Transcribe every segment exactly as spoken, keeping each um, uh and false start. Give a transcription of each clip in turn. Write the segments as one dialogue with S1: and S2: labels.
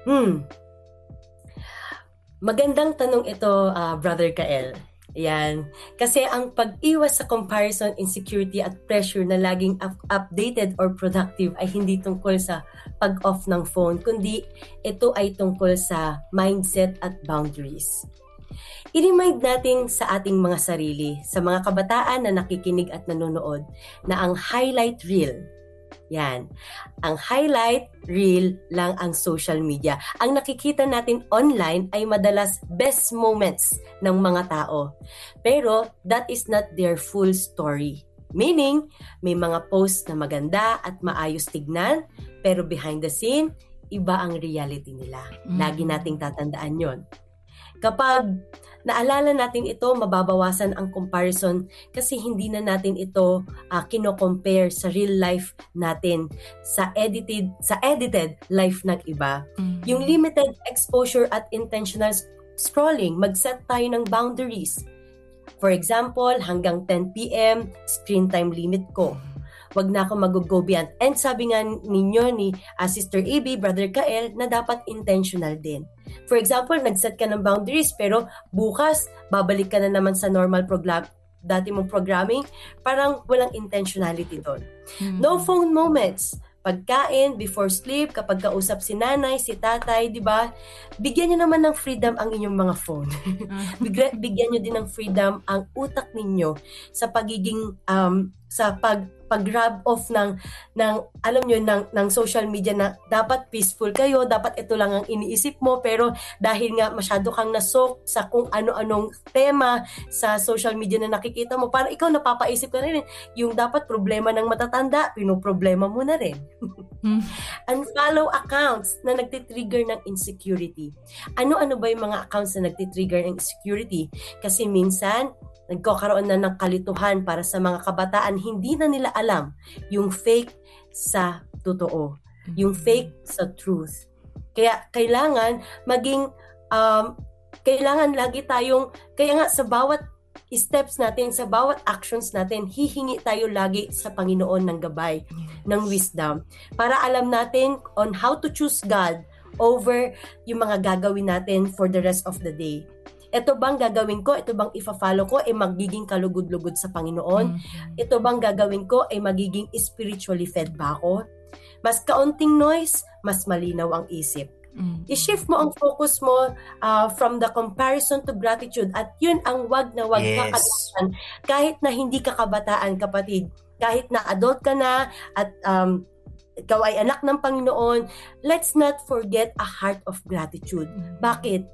S1: Hmm. Magandang tanong ito, uh, Brother Kael. Yan. Kasi ang pag-iwas sa comparison, insecurity at pressure na laging up- updated or productive ay hindi tungkol sa pag-off ng phone, kundi ito ay tungkol sa mindset at boundaries. I-remind natin sa ating mga sarili, sa mga kabataan na nakikinig at nanonood, na ang highlight reel, yan. Ang highlight reel lang ang social media. Ang nakikita natin online ay madalas best moments ng mga tao. Pero that is not their full story. Meaning, may mga posts na maganda at maayos tignan, pero behind the scene, iba ang reality nila. Lagi nating tatandaan yon. Kapag naalala natin ito, mababawasan ang comparison kasi hindi na natin ito uh, kino-compare sa real life natin sa edited sa edited life ng iba. Mm-hmm. Yung limited exposure at intentional scrolling, mag-set tayo ng boundaries. For example, hanggang ten p.m. screen time limit ko. Wag na ako mag-go beyond. And sabi nga ninyo ni uh, Sister A B, Brother Kael, na dapat intentional din. For example, nag-set ka ng boundaries pero bukas, babalik ka na naman sa normal program, dati mong programming, parang walang intentionality doon. Mm-hmm. No phone moments. Pagkain, before sleep, kapag kausap si nanay, si tatay, di ba? Bigyan nyo naman ng freedom ang inyong mga phone. Bigyan nyo din ng freedom ang utak ninyo sa pagiging, um, sa pag pag-grab off ng ng alam niyo ng ng social media na dapat peaceful kayo, dapat ito lang ang iniisip mo, pero dahil nga masyado kang nasok sa kung ano-anong tema sa social media na nakikita mo, para ikaw napapaisip ka rin yung dapat problema ng matatanda, pinoproblema mo na rin. Unfollow accounts na nagtitrigger ng insecurity. Ano-ano ba yung mga accounts na nagtitrigger ng insecurity? Kasi minsan nagkakaroon na ng kalituhan para sa mga kabataan, hindi na nila alam yung fake sa totoo, yung fake sa truth. Kaya kailangan maging, um, kailangan lagi tayong, kaya nga sa bawat steps natin, sa bawat actions natin, hihingi tayo lagi sa Panginoon ng gabay, ng wisdom, para alam natin on how to choose God over yung mga gagawin natin for the rest of the day. Ito bang gagawin ko? Ito bang ifa-follow ko? Eh magiging kalugod-lugod sa Panginoon? Mm-hmm. Ito bang gagawin ko? Eh magiging spiritually fed ba ako? Mas kaunting noise, mas malinaw ang isip. Mm-hmm. I-shift mo ang focus mo uh, from the comparison to gratitude. At yun ang wag na wag yes. kakalimutan. Kahit na hindi ka kabataan, kapatid. Kahit na adult ka na at um, ikaw ay anak ng Panginoon, let's not forget a heart of gratitude. Mm-hmm. Bakit?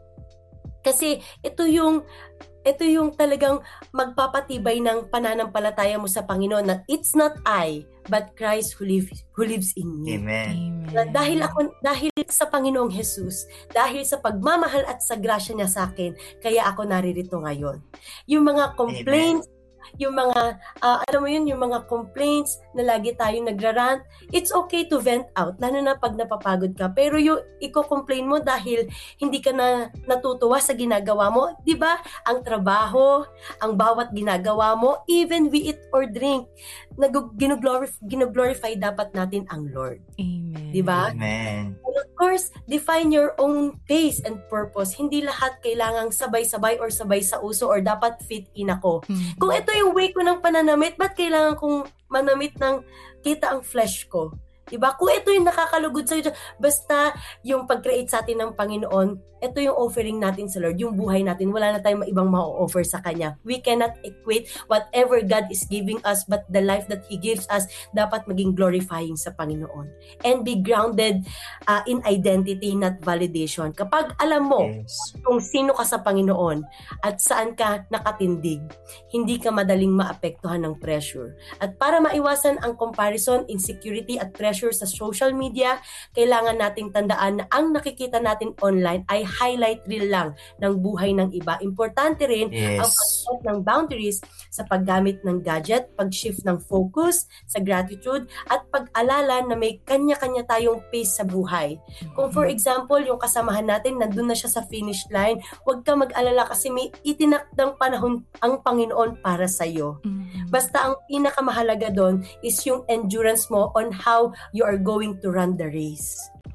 S1: Kasi ito yung ito yung talagang magpapatibay ng pananampalataya mo sa Panginoon na it's not I but Christ who lives who lives in me.
S2: Amen.
S1: Amen. Dahil ako dahil sa Panginoong Jesus, dahil sa pagmamahal at sa grasya niya sa akin, kaya ako naririto ngayon. Yung mga complaints, Amen. Yung mga, uh, alam mo yun, yung mga complaints na lagi tayong nagrarant, it's okay to vent out, lalo na pag napapagod ka. Pero yung i-complain mo dahil hindi ka na natutuwa sa ginagawa mo, di ba? Ang trabaho, ang bawat ginagawa mo, even we eat or drink, ginoglorify, ginoglorify dapat natin ang Lord.
S3: Amen.
S1: Di ba?
S2: Amen.
S1: And of course, define your own pace and purpose. Hindi lahat kailangang sabay-sabay or sabay sa uso or dapat fit in ako. Mm-hmm. Kung ito yung way ko ng pananamit, ba't kailangan kong manamit ng kita ang flesh ko? Diba? Kung ito yung nakakalugod sa iyo, basta yung pag-create sa atin ng Panginoon, ito yung offering natin sa Lord, yung buhay natin, wala na tayong ibang ma-offer sa Kanya. We cannot equate whatever God is giving us, but the life that He gives us, dapat maging glorifying sa Panginoon. And be grounded uh, in identity, not validation. Kapag alam mo yes. kung sino ka sa Panginoon at saan ka nakatindig, hindi ka madaling maapektuhan ng pressure. At para maiwasan ang comparison, insecurity at pressure sa social media, kailangan nating tandaan na ang nakikita natin online ay highlight reel lang ng buhay ng iba. Importante rin yes. ang pag-set ng boundaries sa paggamit ng gadget, pag-shift ng focus sa gratitude, at pag-alala na may kanya-kanya tayong pace sa buhay. Kung for example, yung kasamahan natin, nandun na siya sa finish line, huwag ka mag-alala kasi may itinakdang panahon ang Panginoon para sa'yo. Mm-hmm. Basta ang pinakamahalaga doon is yung endurance mo on how you are going to run the race.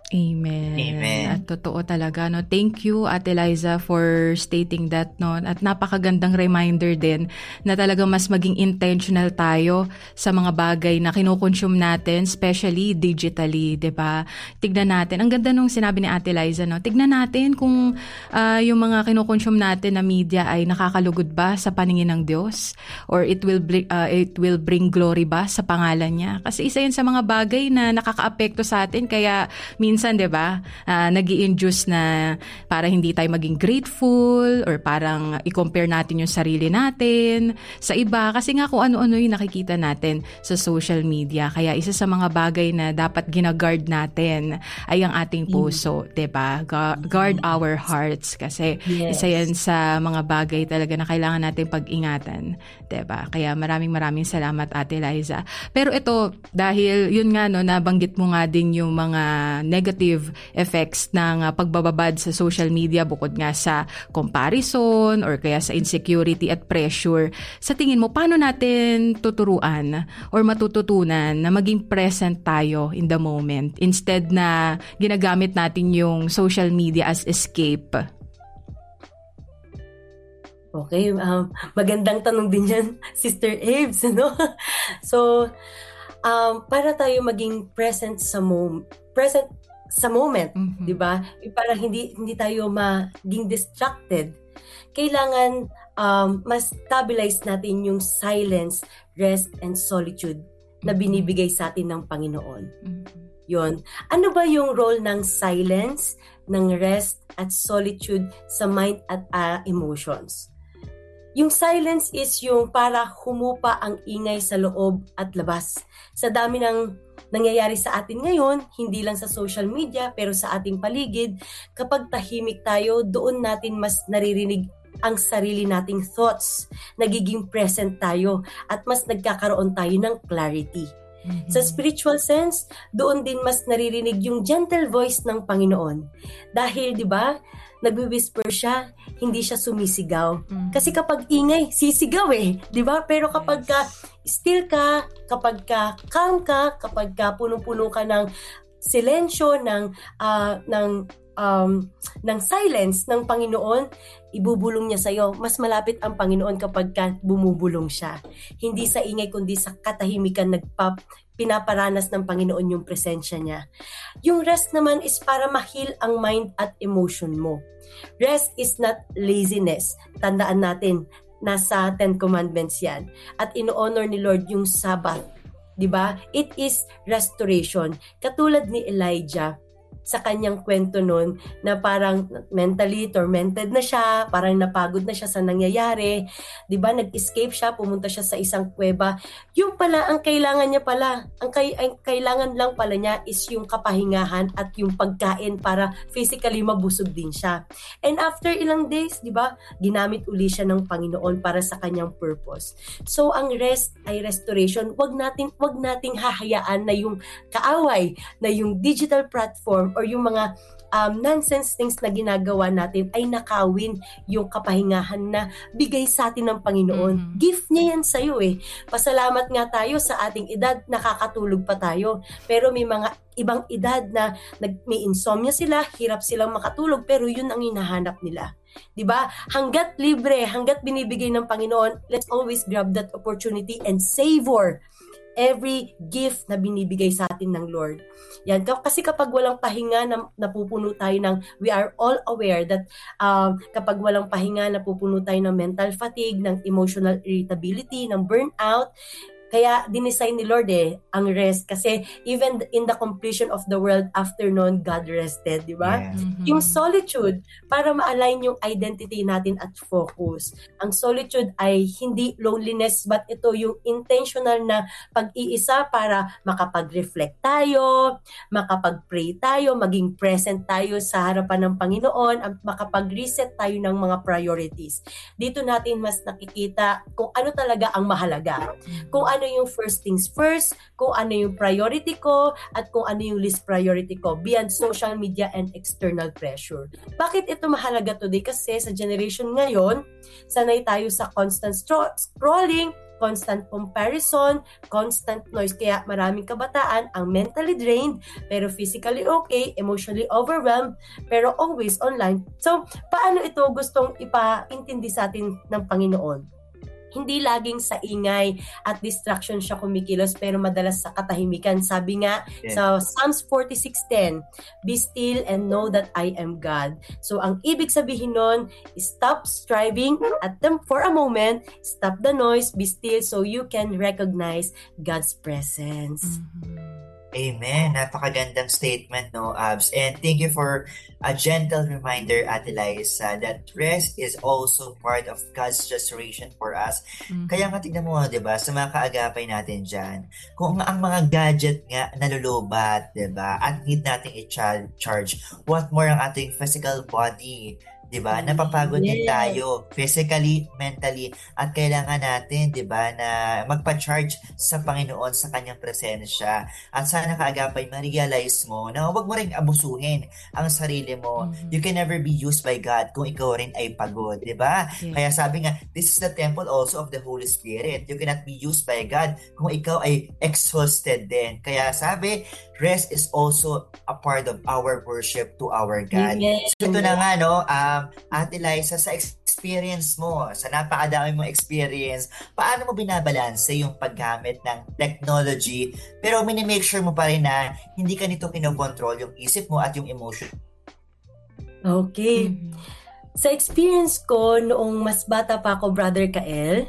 S2: Amen.
S3: Amen.
S2: At totoo talaga, no. Thank you, Ate Liza, for stating that, no. At napakagandang reminder din na talaga mas maging intentional tayo sa mga bagay na kinukonsume natin, especially digitally, 'di ba? Tignan natin. Ang ganda nung sinabi ni Ate Liza, no. Tignan natin kung uh, yung mga kinukonsume natin na media ay nakakalugod ba sa paningin ng Diyos, or it will bring, uh, it will bring glory ba sa pangalan niya. Kasi isa yun sa mga bagay na nakakaapekto sa atin, kaya minsan Minsan, 'di ba? Uh, nag-i-induce na para hindi tayo maging grateful, or parang i-compare natin yung sarili natin sa iba kasi nga kung ano-ano yung nakikita natin sa social media. Kaya isa sa mga bagay na dapat gina-guard natin ay ang ating puso, 'di ba? Guard our hearts kasi yes. Isa yan sa mga bagay talaga na kailangan natin pag-ingatan, 'di ba? Kaya maraming maraming salamat, Ate Liza. Pero ito, dahil yun nga, no, nabanggit mo nga din yung mga negative negative effects ng uh, pagbababad sa social media bukod nga sa comparison or kaya sa insecurity at pressure. Sa tingin mo, paano natin tuturuan or matututunan na maging present tayo in the moment instead na ginagamit natin yung social media as escape?
S1: Okay, um, magandang tanong din yan, Sister Aves, no? So, um, para tayo maging present sa moment, present sa moment, mm-hmm. 'di ba? Para hindi hindi tayo maging distracted. Kailangan um mas stabilize natin yung silence, rest and solitude na binibigay sa atin ng Panginoon. Mm-hmm. 'Yon. Ano ba yung role ng silence, ng rest at solitude sa mind at uh, emotions? Yung silence is yung para humupa ang ingay sa loob at labas. Sa dami ng nangyayari sa atin ngayon, hindi lang sa social media, pero sa ating paligid, kapag tahimik tayo, doon natin mas naririnig ang sarili nating thoughts. Nagiging present tayo at mas nagkakaroon tayo ng clarity. Mm-hmm. Sa spiritual sense, doon din mas naririnig yung gentle voice ng Panginoon. Dahil, di ba, nagwi-whisper siya, hindi siya sumisigaw. Mm-hmm. Kasi kapag ingay, sisigaw eh, di ba? Pero kapag ka still ka, kapag ka calm ka, kapag ka punong-puno ka ng silensyo, ng uh, ng um, ng silence ng Panginoon, ibubulong niya sa iyo. Mas malapit ang Panginoon kapag ka bumubulong siya. Hindi sa ingay kundi sa katahimikan nagpap pinaparanas ng Panginoon yung presensya niya. Yung rest naman is para ma-heal ang mind at emotion mo. Rest is not laziness. Tandaan natin, nasa Ten Commandments yan. At ino-honor ni Lord yung Sabbath. Diba? It is restoration. Katulad ni Elijah sa kanyang kwento nun na parang mentally tormented na siya, parang napagod na siya sa nangyayari. 'Di ba? Nag-escape siya, pumunta siya sa isang kuweba. Yung pala ang kailangan niya pala, ang, kay, ang kailangan lang pala niya is yung kapahingahan at yung pagkain para physically mabusog din siya. And after ilang days, 'di ba? Ginamit uli siya ng Panginoon para sa kanyang purpose. So ang rest ay restoration. Wag nating wag nating hahayaan na yung kaaway, na yung digital platform or yung mga um, nonsense things na ginagawa natin ay nakawin yung kapahingahan na bigay sa atin ng Panginoon. Mm-hmm. Gift niya yan sa'yo eh. Pasalamat nga tayo sa ating edad, nakakatulog pa tayo. Pero may mga ibang edad na nag, may insomnia sila, hirap silang makatulog, pero yun ang hinahanap nila. 'Di ba? Hangga't libre, hangga't binibigay ng Panginoon, let's always grab that opportunity and savor every gift na binibigay sa atin ng Lord. Yan. Kasi kapag walang pahinga, na, napupuno tayo ng, we are all aware that um, kapag walang pahinga, napupuno tayo ng mental fatigue, ng emotional irritability, ng burnout. Kaya dinesign ni Lord eh, ang rest. Kasi even in the completion of the world, after noon, God rested, di ba? Yeah. Mm-hmm. Yung solitude, para ma-align yung identity natin at focus. Ang solitude ay hindi loneliness, but ito yung intentional na pag-iisa para makapag-reflect tayo, makapag-pray tayo, maging present tayo sa harapan ng Panginoon, at makapag-reset tayo ng mga priorities. Dito natin mas nakikita kung ano talaga ang mahalaga. Kung ano yung first things first, kung ano yung priority ko, at kung ano yung least priority ko beyond social media and external pressure. Bakit ito mahalaga today? Kasi sa generation ngayon, sanay tayo sa constant stro- scrolling, constant comparison, constant noise. Kaya maraming kabataan ang mentally drained, pero physically okay, emotionally overwhelmed, pero always online. So, paano ito gustong ipaintindi sa atin ng Panginoon? Hindi laging sa ingay at distraction siya kumikilos, pero madalas sa katahimikan. Sabi nga yeah. sa Psalms forty-six ten, "Be still and know that I am God." So ang ibig sabihin nun, stop striving at them for a moment, stop the noise, be still so you can recognize God's presence.
S3: Mm-hmm. Amen. Napakagandang statement, no, Abs? And thank you for a gentle reminder, Ate Liza, that rest is also part of God's restoration for us. Mm-hmm. Kaya nga tignan mo, di ba, sa mga kaagapay natin dyan, kung ang mga gadget nga nalulubat, di ba, at need nating i-charge, what more ang ating physical body, diba? Napapagod yes. din tayo physically, mentally, at kailangan natin, diba, na magpa-charge sa Panginoon sa kanyang presensya. At sana kaagapay, ma-realize mo na huwag mo rin abusuhin ang sarili mo. Mm-hmm. You can never be used by God kung ikaw rin ay pagod, diba? Yes. Kaya sabi nga, this is the temple also of the Holy Spirit. You cannot be used by God kung ikaw ay exhausted din. Kaya sabi, rest is also a part of our worship to our God. Yes. So ito na nga, no, um, Ate Liza, sa experience mo, sa napakadami mong experience, paano mo binabalanse yung paggamit ng technology, pero minimake sure mo pa rin na hindi ka nito kinokontrol yung isip mo at yung emotion?
S1: Okay. Mm-hmm. Sa experience ko, noong mas bata pa ako, Brother Kael,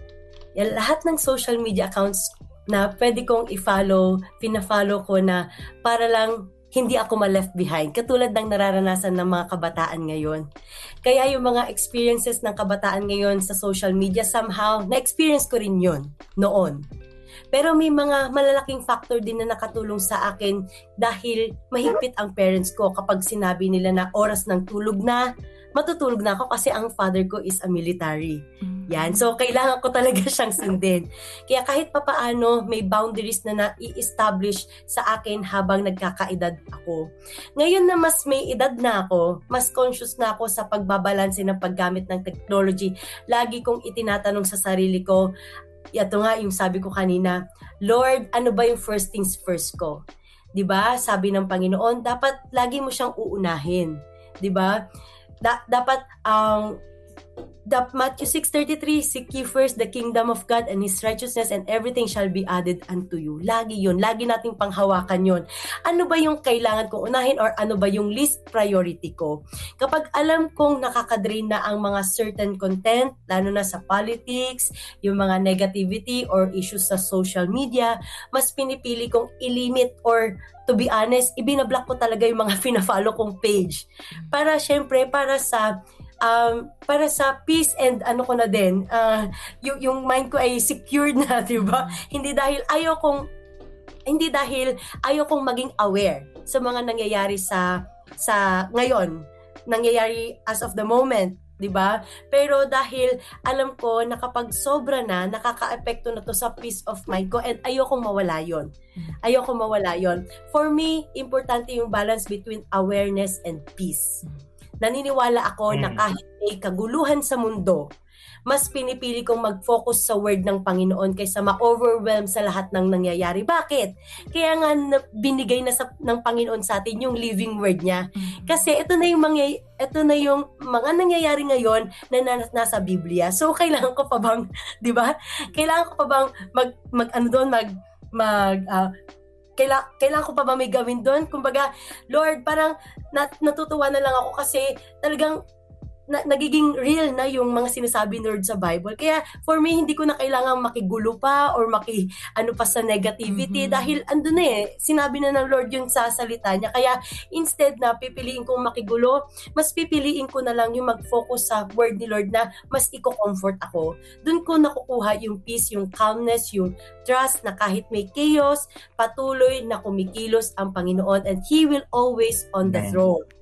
S1: yan, lahat ng social media accounts na pwede kong i-follow, pina-follow ko na para lang hindi ako ma-left behind. Katulad ng nararanasan ng mga kabataan ngayon. Kaya yung mga experiences ng kabataan ngayon sa social media, somehow, na-experience ko rin yun noon. Pero may mga malalaking factor din na nakatulong sa akin dahil mahigpit ang parents ko kapag sinabi nila na oras ng tulog na, matutulog na ako kasi ang father ko is a military. Yan. So, kailangan ko talaga siyang sundin. Kaya kahit papaano, may boundaries na na-i-establish sa akin habang nagkakaedad ako. Ngayon na mas may edad na ako, mas conscious na ako sa pagbabalanse ng paggamit ng technology. Lagi kong itinatanong sa sarili ko, ito nga yung sabi ko kanina, Lord, ano ba yung first things first ko? 'Di ba? Sabi ng Panginoon, dapat lagi mo siyang uunahin. 'Di ba? Da- dapat ang um, Matthew six thirty-three, seek ye first the kingdom of God and His righteousness and everything shall be added unto you. Lagi yun. Lagi nating panghawakan yun. Ano ba yung kailangan kong unahin or ano ba yung least priority ko? Kapag alam kong nakakadrain na ang mga certain content, lalo na sa politics, yung mga negativity or issues sa social media, mas pinipili kong ilimit or to be honest, ibinablock ko talaga yung mga fina-follow kong page. Para syempre, para sa Um, para sa peace and ano ko na din, uh, yung, yung mind ko ay secured na, diba? Hindi dahil ayaw kong, hindi dahil ayaw kong maging aware sa mga nangyayari sa, sa ngayon, nangyayari as of the moment, diba? Pero dahil alam ko na kapag sobra na, nakaka-epekto na to sa peace of mind ko and ayokong mawala yon. Ayokong mawala yon. For me, importante yung balance between awareness and peace. Naniniwala ako mm. na kahit may kaguluhan sa mundo, mas pinipili kong mag-focus sa word ng Panginoon kaysa ma-overwhelm sa lahat ng nangyayari. Bakit? Kaya nga na, binigay na sa, ng Panginoon sa atin yung living word niya. Mm. Kasi ito na yung mga ito na yung mga nangyayari ngayon na, na nasa Biblia. So kailangan ko pa bang, 'di ba? Kailangan ko pa bang mag mag ano doon mag mag uh, Kaila, kailangan ko pa ba may gawin doon? Kumbaga, Lord, parang nat, natutuwa na lang ako kasi talagang na, nagiging real na yung mga sinasabi ni Lord sa Bible. Kaya for me, hindi ko na kailangan makigulo pa or maki, ano pa sa negativity mm-hmm. dahil andun na eh, sinabi na ng Lord yun sa salita niya. Kaya instead na pipiliin kong makigulo, mas pipiliin ko na lang yung mag-focus sa word ni Lord na mas i-comfort ako. Doon ko nakukuha yung peace, yung calmness, yung trust na kahit may chaos, patuloy na kumikilos ang Panginoon and He will always on the Amen. Throne.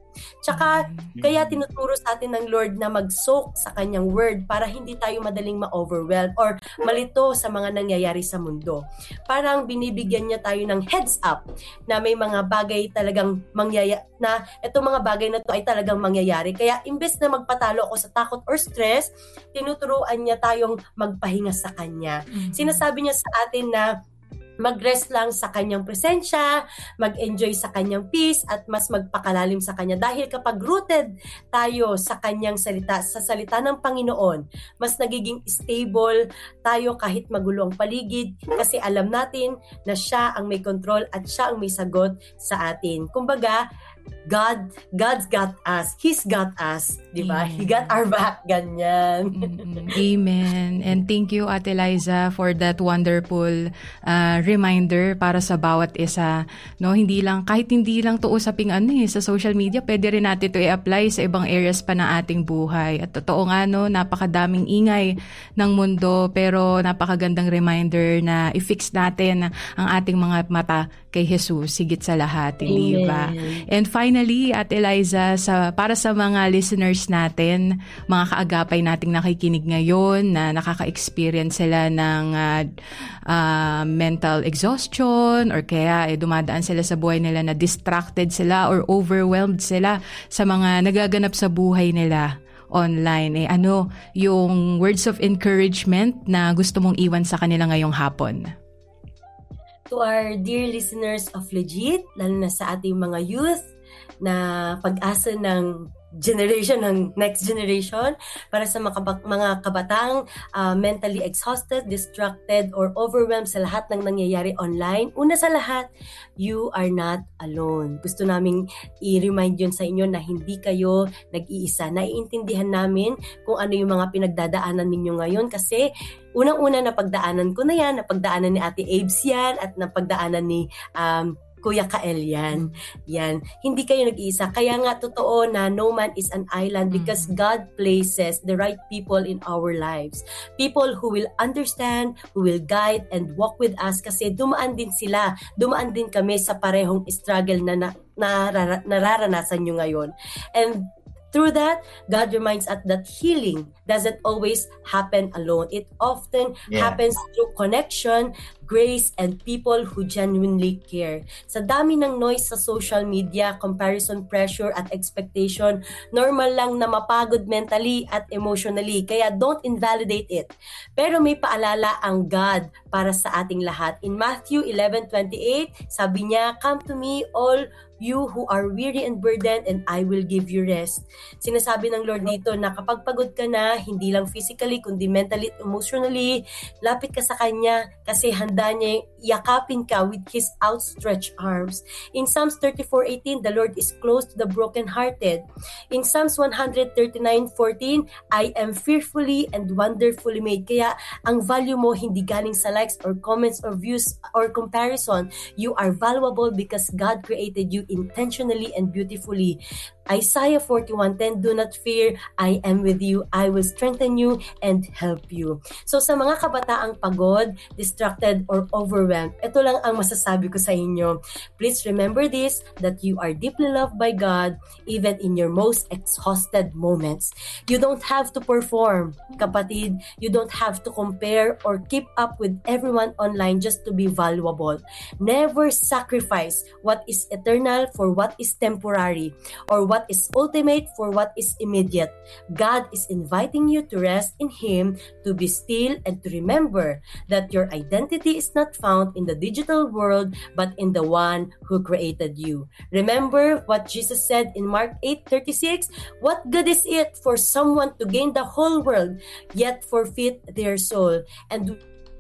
S1: Tsaka, kaya tinuturo sa atin ng Lord na mag-soak sa kanyang word para hindi tayo madaling ma-overwhelm or malito sa mga nangyayari sa mundo. Parang binibigyan niya tayo ng heads up na may mga bagay talagang mangyayari, na itong mga bagay na to ay talagang mangyayari. Kaya imbes na magpatalo ako sa takot or stress, tinuturuan niya tayong magpahinga sa kanya. Mm-hmm. Sinasabi niya sa atin na mag-rest lang sa kanyang presensya, mag-enjoy sa kanyang peace, at mas magpakalalim sa kanya. Dahil kapag rooted tayo sa kanyang salita, sa salita ng Panginoon, mas nagiging stable tayo kahit magulo ang paligid, kasi alam natin na siya ang may control at siya ang may sagot sa atin. Kumbaga, God, God's got us. He's got us. Diba? He got our back. Ganyan.
S2: Mm-hmm. Amen. And thank you, Ate Liza, for that wonderful uh, reminder para sa bawat isa. No, hindi lang, kahit hindi lang to usaping ano eh, sa social media, pwede rin natin to i-apply sa ibang areas pa ng ating buhay. At totoo nga, no, napakadaming ingay ng mundo, pero napakagandang reminder na i-fix natin ang ating mga mata kay Jesus, higit sa lahat, hindi ba? And finally, Ate Liza, sa, para sa mga listeners natin, mga kaagapay nating nakikinig ngayon na nakaka-experience sila ng uh, uh, mental exhaustion or kaya eh, dumadaan sila sa buhay nila na distracted sila or overwhelmed sila sa mga nagaganap sa buhay nila online. Eh, ano yung words of encouragement na gusto mong iwan sa kanila ngayong hapon?
S1: To our dear listeners of Legit, lalo na sa ating mga youth na pag-asa ng generation, ng next generation, para sa mga, mga kabataang uh, mentally exhausted, distracted, or overwhelmed sa lahat ng nangyayari online. Una sa lahat, you are not alone. Gusto naming i-remind yun sa inyo na hindi kayo nag-iisa. Naiintindihan namin kung ano yung mga pinagdadaanan ninyo ngayon kasi unang-una na pagdaanan ko na yan, na pagdaanan ni Ate Abes yan, at na pagdaanan ni um, Kuya Kael yan. Yan. Hindi kayo nag-iisa. Kaya nga totoo na no man is an island because God places the right people in our lives. People who will understand, who will guide and walk with us kasi dumaan din sila. Dumaan din kami sa parehong struggle na, na, na nararanasan nyo ngayon. And through that, God reminds us that healing doesn't always happen alone. It often yeah. happens through connection, grace, and people who genuinely care. Sa dami ng noise sa social media, comparison, pressure, at expectation, normal lang na mapagod mentally at emotionally. Kaya don't invalidate it. Pero may paalala ang God para sa ating lahat. In Matthew eleven twenty-eight, sabi niya, "Come to me, all you who are weary and burdened, and I will give you rest." Sinasabi ng Lord dito na kapag pagod ka na, hindi lang physically, kundi mentally, emotionally, lapit ka sa Kanya kasi handa niya yakapin ka with His outstretched arms. In Psalms thirty-four eighteen, the Lord is close to the brokenhearted. In Psalms one thirty-nine fourteen, I am fearfully and wonderfully made. Kaya ang value mo hindi galing sa likes or comments or views or comparison. You are valuable because God created you intentionally and beautifully. Isaiah forty-one ten, do not fear, I am with you, I will strengthen you and help you. So sa mga kabataang pagod, distracted, or overwhelmed, ito lang ang masasabi ko sa inyo. Please remember this, that you are deeply loved by God even in your most exhausted moments. You don't have to perform, kapatid. You don't have to compare or keep up with everyone online just to be valuable. Never sacrifice what is eternal for what is temporary, or what is ultimate for what is immediate. God is inviting you to rest in Him, to be still, and to remember that your identity is not found in the digital world, but in the one who created you. Remember what Jesus said in Mark eight thirty-six, "What good is it for someone to gain the whole world, yet forfeit their soul?" And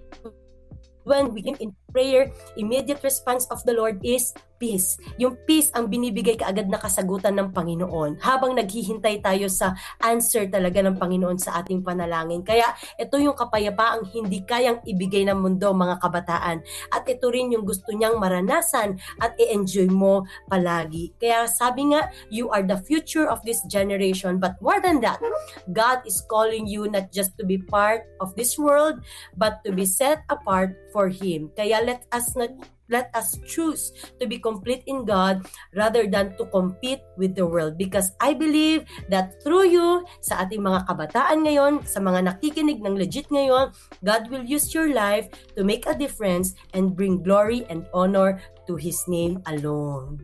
S1: when we in prayer, immediate response of the Lord is peace. Yung peace ang binibigay kaagad na kasagutan ng Panginoon habang naghihintay tayo sa answer talaga ng Panginoon sa ating panalangin. Kaya ito yung kapayapaang hindi kayang ibigay ng mundo, mga kabataan. At ito rin yung gusto niyang maranasan at i-enjoy mo palagi. Kaya sabi nga, you are the future of this generation. But more than that, God is calling you not just to be part of this world, but to be set apart for Him. Kaya Kaya let us not let us choose to be complete in God rather than to compete with the world. Because I believe that through you, sa ating mga kabataan ngayon, sa mga nakikinig ng Legit ngayon, God will use your life to make a difference and bring glory and honor to His name alone.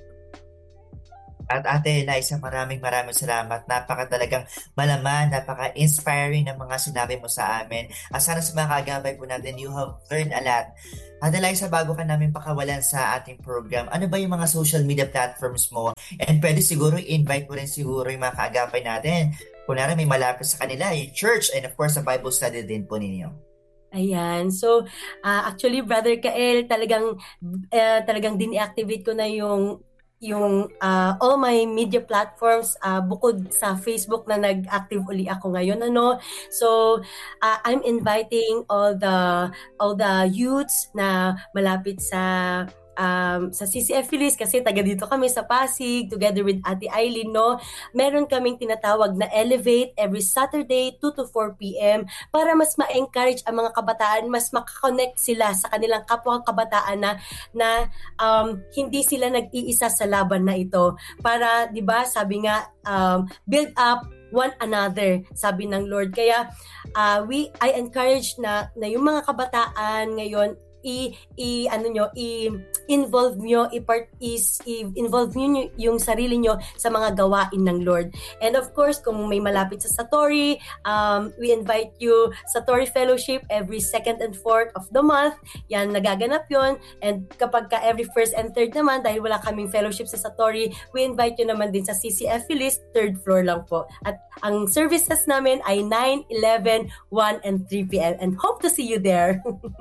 S3: At Ate Eliza, maraming maraming salamat. Napaka talagang malaman, napaka-inspiring ng mga sinabi mo sa amin. At sana sa mga kagabay po natin, you have learned a lot. Ate Eliza, bago ka namin pakawalan sa ating program, ano ba yung mga social media platforms mo? And pwede siguro i-invite mo rin siguro yung mga kaagapay natin. Kung naran may malapit sa kanila, yung church, and of course, sa Bible study din po ninyo.
S1: Ayan. So, uh, actually, Brother Kael, talagang, uh, talagang din-activate ko na yung yung uh, all my media platforms uh, bukod sa Facebook na nag-active uli ako ngayon, ano. So uh, I'm inviting all the all the youths na malapit sa um, sa C C F Phillies, kasi taga dito kami sa Pasig, together with Ate Eileen, no. Meron kaming tinatawag na Elevate every Saturday two to four p.m. para mas ma-encourage ang mga kabataan, mas makakonect sila sa kanilang kapwa kabataan na na um, hindi sila nag-iisa sa laban na ito. Para, 'di ba, sabi nga, um, build up one another, sabi ng Lord. Kaya uh, we I encourage na na yung mga kabataan ngayon, i i ano nyo i involve nyo i part is i involve nyo yung sarili nyo sa mga gawain ng Lord. And of course, kung may malapit sa Satori, um we invite you sa Satori Fellowship every second and fourth of the month. Yan, nagaganap yon. And kapag ka every first and third naman, dahil wala kaming fellowship sa Satori, we invite you naman din sa C C F Phillies, third floor lang po. At ang services namin ay nine, eleven, one, and three p.m. and hope to see you there.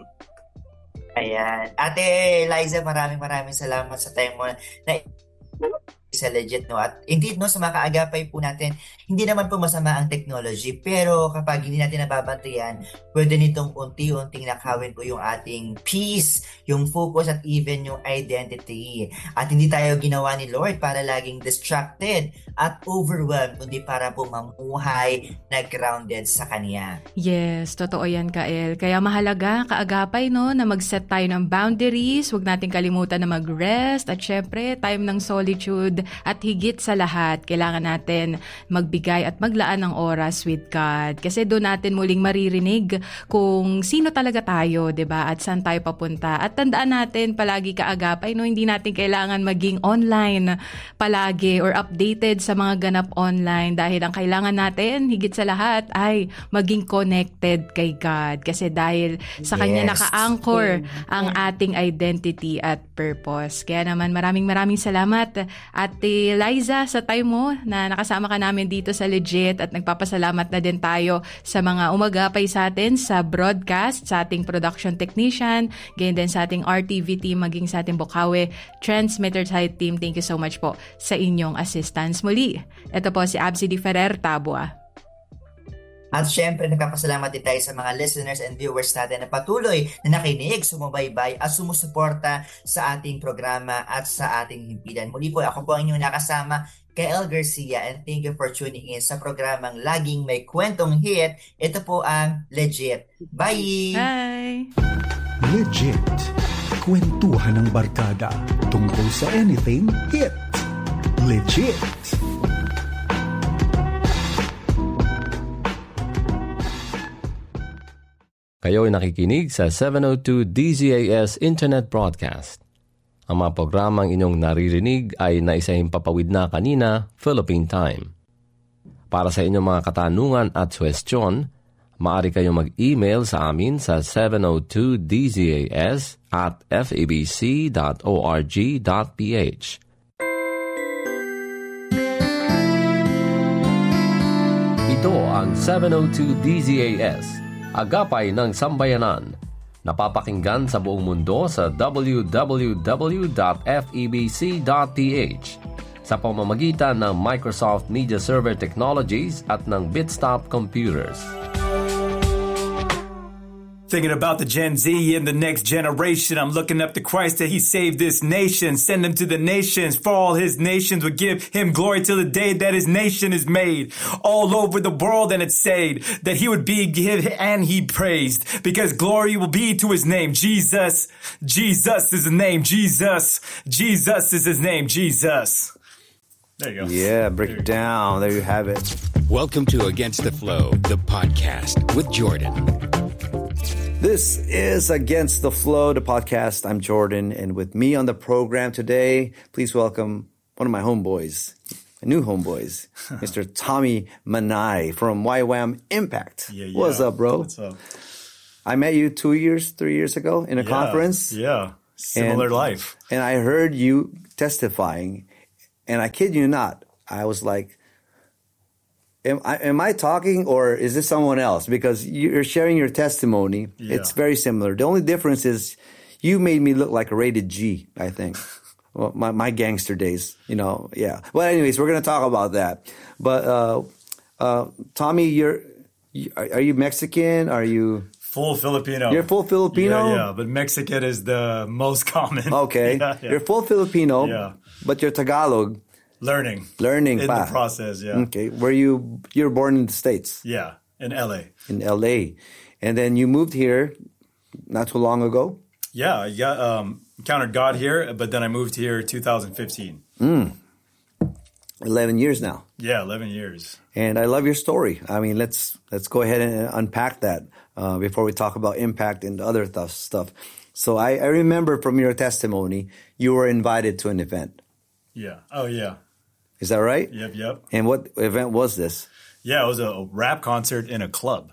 S3: Ayan. Ate Eliza, maraming maraming salamat sa time mo na sa Legit, no? At indeed, no, sa mga kaagapay po natin, hindi naman po masama ang technology, pero kapag hindi natin nababantayan, pwede nitong unti-unting nakawin po yung ating peace, yung focus, at even yung identity. At hindi tayo ginawa ni Lord para laging distracted at overwhelmed, kundi para po mamuhay na grounded sa Kanya.
S2: Yes, totoo yan, Kael. Kaya mahalaga, kaagapay, no, na mag-set tayo ng boundaries, huwag natin kalimutan na mag-rest, at syempre, time ng solitude. At higit sa lahat, kailangan natin magbigay at maglaan ng oras with God. Kasi doon natin muling maririnig kung sino talaga tayo, 'di ba? At saan tayo papunta. At tandaan natin palagi, kaagapay, no, hindi natin kailangan maging online palagi or updated sa mga ganap online, dahil ang kailangan natin higit sa lahat ay maging connected kay God. Kasi dahil sa Kanya yes. naka-anchor ang ating identity at purpose. Kaya naman maraming maraming salamat, Ate Eliza, sa time mo na nakasama ka namin dito sa Legit, at nagpapasalamat na din tayo sa mga umagapay sa atin sa broadcast, sa ating production technician, ganyan din sa ating R T V team, maging sa ating Bukawe Transmitter side team. Thank you so much po sa inyong assistance. Muli, ito po si Absi Di Ferrer, Tabua.
S3: At syempre, nagpapasalamat din tayo sa mga listeners and viewers natin na patuloy na nakinig, sumubaybay at sumusuporta sa ating programa at sa ating himpilan. Muli po, ako po ang inyong nakasama, Kael Garcia, and thank you for tuning in sa programang Laging May Kwentong Hit. Ito po ang Legit. Bye!
S2: Bye!
S4: Legit. Kwentuhan ng barkada tungkol sa anything hit. Legit.
S5: Kayo ay nakikinig sa seven oh two D Z A S Internet Broadcast. Ang mga programang inyong naririnig ay naisahing papawid na kanina, Philippine Time. Para sa inyong mga katanungan at suwestyon, maaari kayong mag-email sa amin sa seven oh two D Z A S at f a b c dot org dot p h. Ito ang seven oh two D Z A S, Agapay ng Sambayanan. Napapakinggan sa buong mundo sa w w w dot f e b c dot p h sa pamamagitan ng Microsoft Media Server Technologies at ng Bitstop Computers.
S6: Thinking about the Gen Z and the next generation. I'm looking up to Christ that he saved this nation. Send him to the nations. For all his nations would give him glory till the day that his nation is made. All over the world, and it's said that he would be give and he praised. Because glory will be to his name. Jesus. Jesus is his name. Jesus. Jesus is his name. Jesus. There you go.
S7: Yeah, break it down. There you have it.
S8: Welcome to Against the Flow, the podcast with Jordan.
S7: This is Against the Flow, the podcast. I'm Jordan, and with me on the program today, please welcome one of my homeboys, my new homeboys, Mister Tommy Manai from Y WAM Impact.
S6: Yeah, yeah.
S7: What's up, bro?
S6: What's up?
S7: I met you two years, three years ago in a
S6: yeah,
S7: conference.
S6: Yeah, similar
S7: and,
S6: life.
S7: And I heard you testifying, and I kid you not, I was like, Am I, am I talking or is this someone else? Because you're sharing your testimony. Yeah. It's very similar. The only difference is you made me look like a rated G, I think. Well, my, my gangster days, you know, yeah. Well, anyways, we're going to talk about that. But, uh, uh, Tommy, you're, you, are you Mexican? Are you...
S6: Full Filipino.
S7: You're full Filipino?
S6: Yeah, yeah, but Mexican is the most common.
S7: Okay.
S6: yeah, yeah.
S7: You're full Filipino,
S6: yeah.
S7: but you're Tagalog.
S6: Learning.
S7: Learning.
S6: In
S7: pa.
S6: the process, yeah.
S7: Okay. Were you, you were born in the States?
S6: Yeah, in L A.
S7: In L A. And then you moved here not too long ago?
S6: Yeah, I got, um, encountered God here, but then I moved here two thousand fifteen.
S7: Mm. eleven years now.
S6: Yeah, eleven years.
S7: And I love your story. I mean, let's let's go ahead and unpack that uh, before we talk about impact and other th- stuff. So I, I remember from your testimony, you were invited to an event.
S6: Yeah. Oh, yeah.
S7: Is that right?
S6: Yep, yep.
S7: And what event was this?
S6: Yeah, it was a, a rap concert in a club.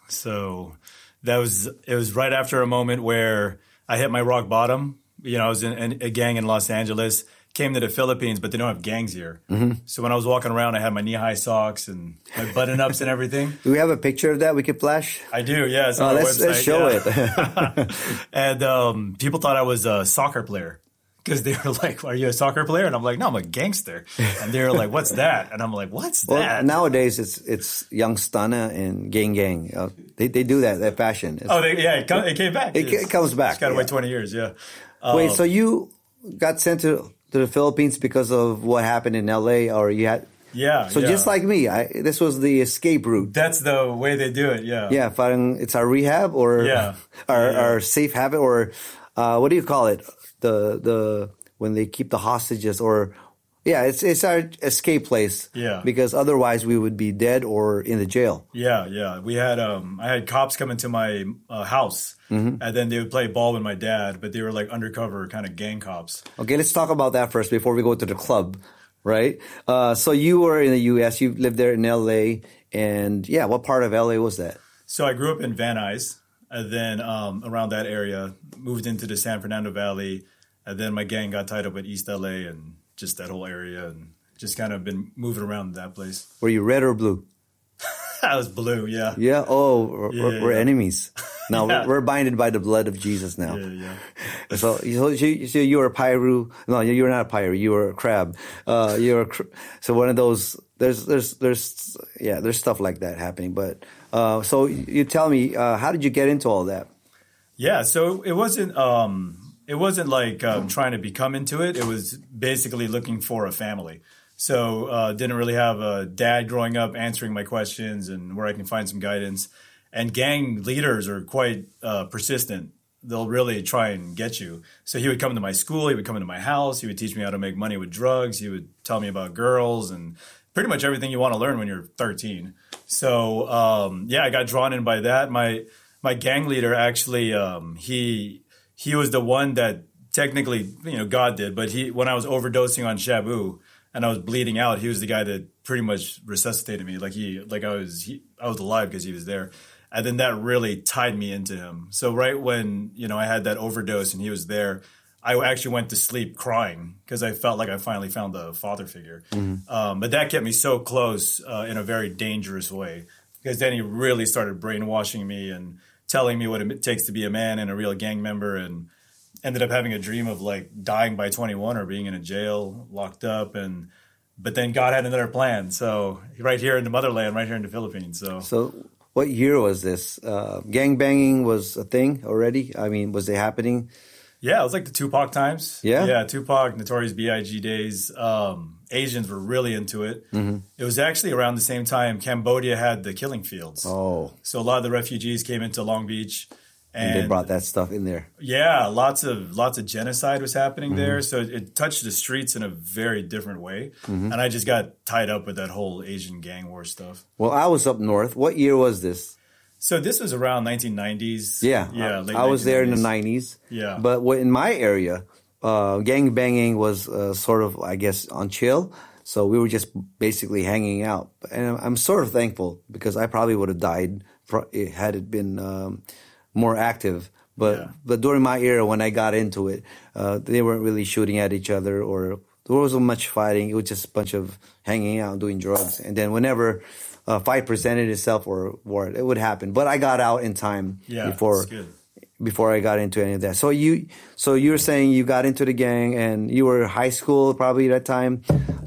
S6: So that was it was right after a moment where I hit my rock bottom. You know, I was in, in a gang in Los Angeles, came to the Philippines, but they don't have gangs here. Mm-hmm. So when I was walking around, I had my knee-high socks and my button-ups and everything.
S7: Do we have a picture of that we could flash?
S6: I do, yeah. It's
S7: oh,
S6: on our
S7: let's,
S6: website.
S7: Let's show
S6: yeah.
S7: it.
S6: And um, people thought I was a soccer player. Because they were like, are you a soccer player? And I'm like, no, I'm a gangster. And they were like, what's that? And I'm like, what's
S7: well,
S6: that?
S7: Nowadays, it's it's Young Stunna and Gang Gang. Uh, they they do that, that fashion. It's,
S6: oh, they, yeah, it, come, it came back.
S7: It, it comes back.
S6: It's got to
S7: yeah.
S6: wait twenty years, yeah. Um,
S7: Wait, so you got sent to, to the Philippines because of what happened in L A, or you had...
S6: Yeah.
S7: So
S6: yeah.
S7: just like me, I, this was the escape route.
S6: That's the way they do it, yeah.
S7: Yeah, parang it's our rehab or
S6: yeah.
S7: our,
S6: yeah.
S7: our safe habit, or uh, what do you call it? The... the when they keep the hostages, or yeah, it's it's our escape place.
S6: Yeah,
S7: because otherwise we would be dead or in the jail.
S6: Yeah, yeah. We had um, I had cops come into my uh, house, mm-hmm. and then they would play ball with my dad, but they were like undercover kind of gang cops.
S7: Okay, let's talk about that first before we go to the club, right? Uh, so you were in the U S, you lived there in L A, and yeah, what part of L A was that?
S6: So I grew up in Van Nuys, and then um, around that area, moved into the San Fernando Valley. And then my gang got tied up in East L A and just that whole area, and just kind of been moving around that place.
S7: Were you red or blue?
S6: I was blue, yeah.
S7: Yeah. Oh, we're,
S6: yeah,
S7: we're
S6: yeah.
S7: enemies. Now
S6: yeah.
S7: we're binded by the blood of Jesus now.
S6: Yeah, yeah.
S7: So, so, you, so you were a Pyru. No, you were not a Pyru. You were a crab. Uh, you were a cr- so one of those. There's, there's, there's, yeah, there's stuff like that happening. But uh, so you tell me, uh, how did you get into all that?
S6: Yeah. So it wasn't. Um, It wasn't like um, trying to become into it. It was basically looking for a family. So uh, didn't really have a dad growing up answering my questions and where I can find some guidance. And gang leaders are quite uh, persistent. They'll really try and get you. So he would come to my school. He would come into my house. He would teach me how to make money with drugs. He would tell me about girls and pretty much everything you want to learn when you're thirteen. So, um, yeah, I got drawn in by that. My my gang leader actually, um, he... He was the one that technically, you know, God did. But he, when I was overdosing on Shabu and I was bleeding out, he was the guy that pretty much resuscitated me. Like he, like I was, he, I was alive because he was there. And then that really tied me into him. So right when, you know, I had that overdose and he was there, I actually went to sleep crying because I felt like I finally found the father figure. Mm-hmm. Um, but that kept me so close uh, in a very dangerous way, because then he really started brainwashing me and telling me what it takes to be a man and a real gang member, and ended up having a dream of like dying by twenty-one or being in a jail, locked up. And but then God had another plan. So right here in the motherland, right here in the Philippines. So
S7: so what year was this? Uh, gang banging was a thing already? I mean, was it happening?
S6: Yeah, it was like the Tupac times.
S7: Yeah?
S6: Yeah, Tupac, Notorious B I G days. Um, Asians were really into it. Mm-hmm. It was actually around the same time Cambodia had the killing fields.
S7: Oh.
S6: So a lot of the refugees came into Long Beach.
S7: And, and they brought that stuff in there.
S6: Yeah, lots of lots of genocide was happening mm-hmm. there. So it, it touched the streets in a very different way. Mm-hmm. And I just got tied up with that whole Asian gang war stuff.
S7: Well, I was up north. What year was this?
S6: So this was around nineteen nineties.
S7: Yeah,
S6: yeah.
S7: I, I was there in the nineties.
S6: Yeah.
S7: But what, in my area, uh, gang banging was uh, sort of, I guess, on chill. So we were just basically hanging out. And I'm sort of thankful because I probably would have died had it been... Um, more active, but yeah. but during my era when I got into it, uh, they weren't really shooting at each other or there wasn't much fighting. It was just a bunch of hanging out, doing drugs, and then whenever a fight presented itself or war, it would happen. But I got out in time
S6: yeah,
S7: before before I got into any of that. So you so you were saying you got into the gang and you were high school probably at that time.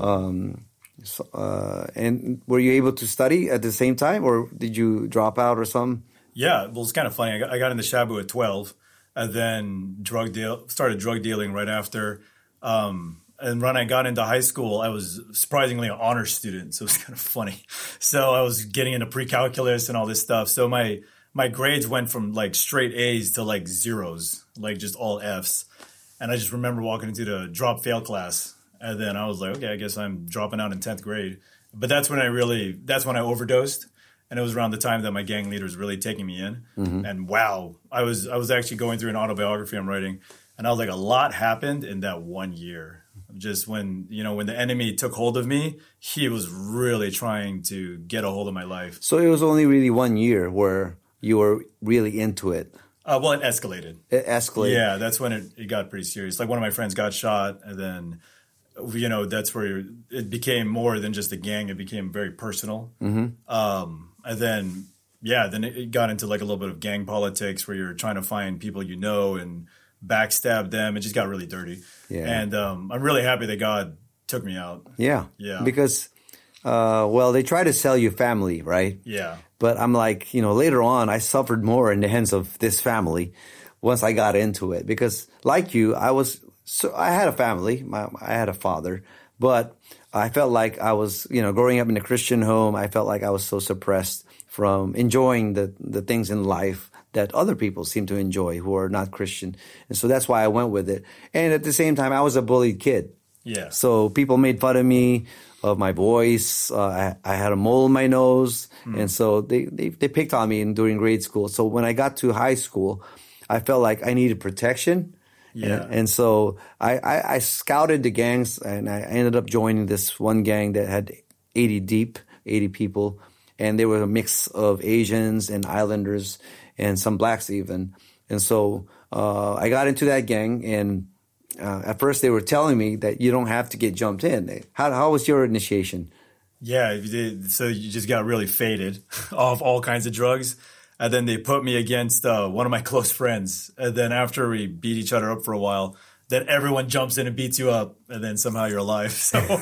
S7: Um, so, uh, and were you able to study at the same time, or did you drop out or something?
S6: Yeah, well, it's kind of funny. I got, I got into Shabu at twelve, and then drug deal started drug dealing right after. Um, and when I got into high school, I was surprisingly an honor student, so it was kind of funny. So I was getting into pre-calculus and all this stuff. So my my grades went from like straight A's to like zeros, like just all F's. And I just remember walking into the drop fail class, and then I was like, okay, I guess I'm dropping out in tenth grade. But that's when I really that's when I overdosed. And it was around the time that my gang leader was really taking me in. Mm-hmm. And wow, I was I was actually going through an autobiography I'm writing. And I was like, a lot happened in that one year. Just when, you know, when the enemy took hold of me, he was really trying to get a hold of my life.
S7: So it was only really one year where you were really into it.
S6: Uh, well, it escalated.
S7: It escalated.
S6: Yeah, that's when it, it got pretty serious. Like one of my friends got shot, and then... you know, that's where it became more than just a gang. It became very personal. Mm-hmm. Um, and then, yeah, then it got into like a little bit of gang politics where you're trying to find people you know and backstab them. It just got really dirty. Yeah. And um, I'm really happy that God took me out.
S7: Yeah.
S6: Yeah.
S7: Because, uh, well, they try to sell you family, right?
S6: Yeah.
S7: But I'm like, you know, later on, I suffered more in the hands of this family once I got into it. Because like you, I was... So I had a family, my, I had a father, but I felt like I was, you know, growing up in a Christian home, I felt like I was so suppressed from enjoying the, the things in life that other people seem to enjoy who are not Christian. And so that's why I went with it. And at the same time, I was a bullied kid.
S6: Yeah.
S7: So people made fun of me, of my voice. Uh, I, I had a mole in my nose. Mm. And so they, they, they picked on me in, during grade school. So when I got to high school, I felt like I needed protection.
S6: Yeah.
S7: And, and so I, I, I scouted the gangs, and I ended up joining this one gang that had eighty deep, eighty people. And they were a mix of Asians and Islanders and some blacks even. And so uh, I got into that gang, and uh, at first they were telling me that you don't have to get jumped in. How, how was your initiation?
S6: Yeah, you did. So you just got really faded off all kinds of drugs. And then they put me against uh, one of my close friends. And then after we beat each other up for a while, then everyone jumps in and beats you up. And then somehow you're alive. So,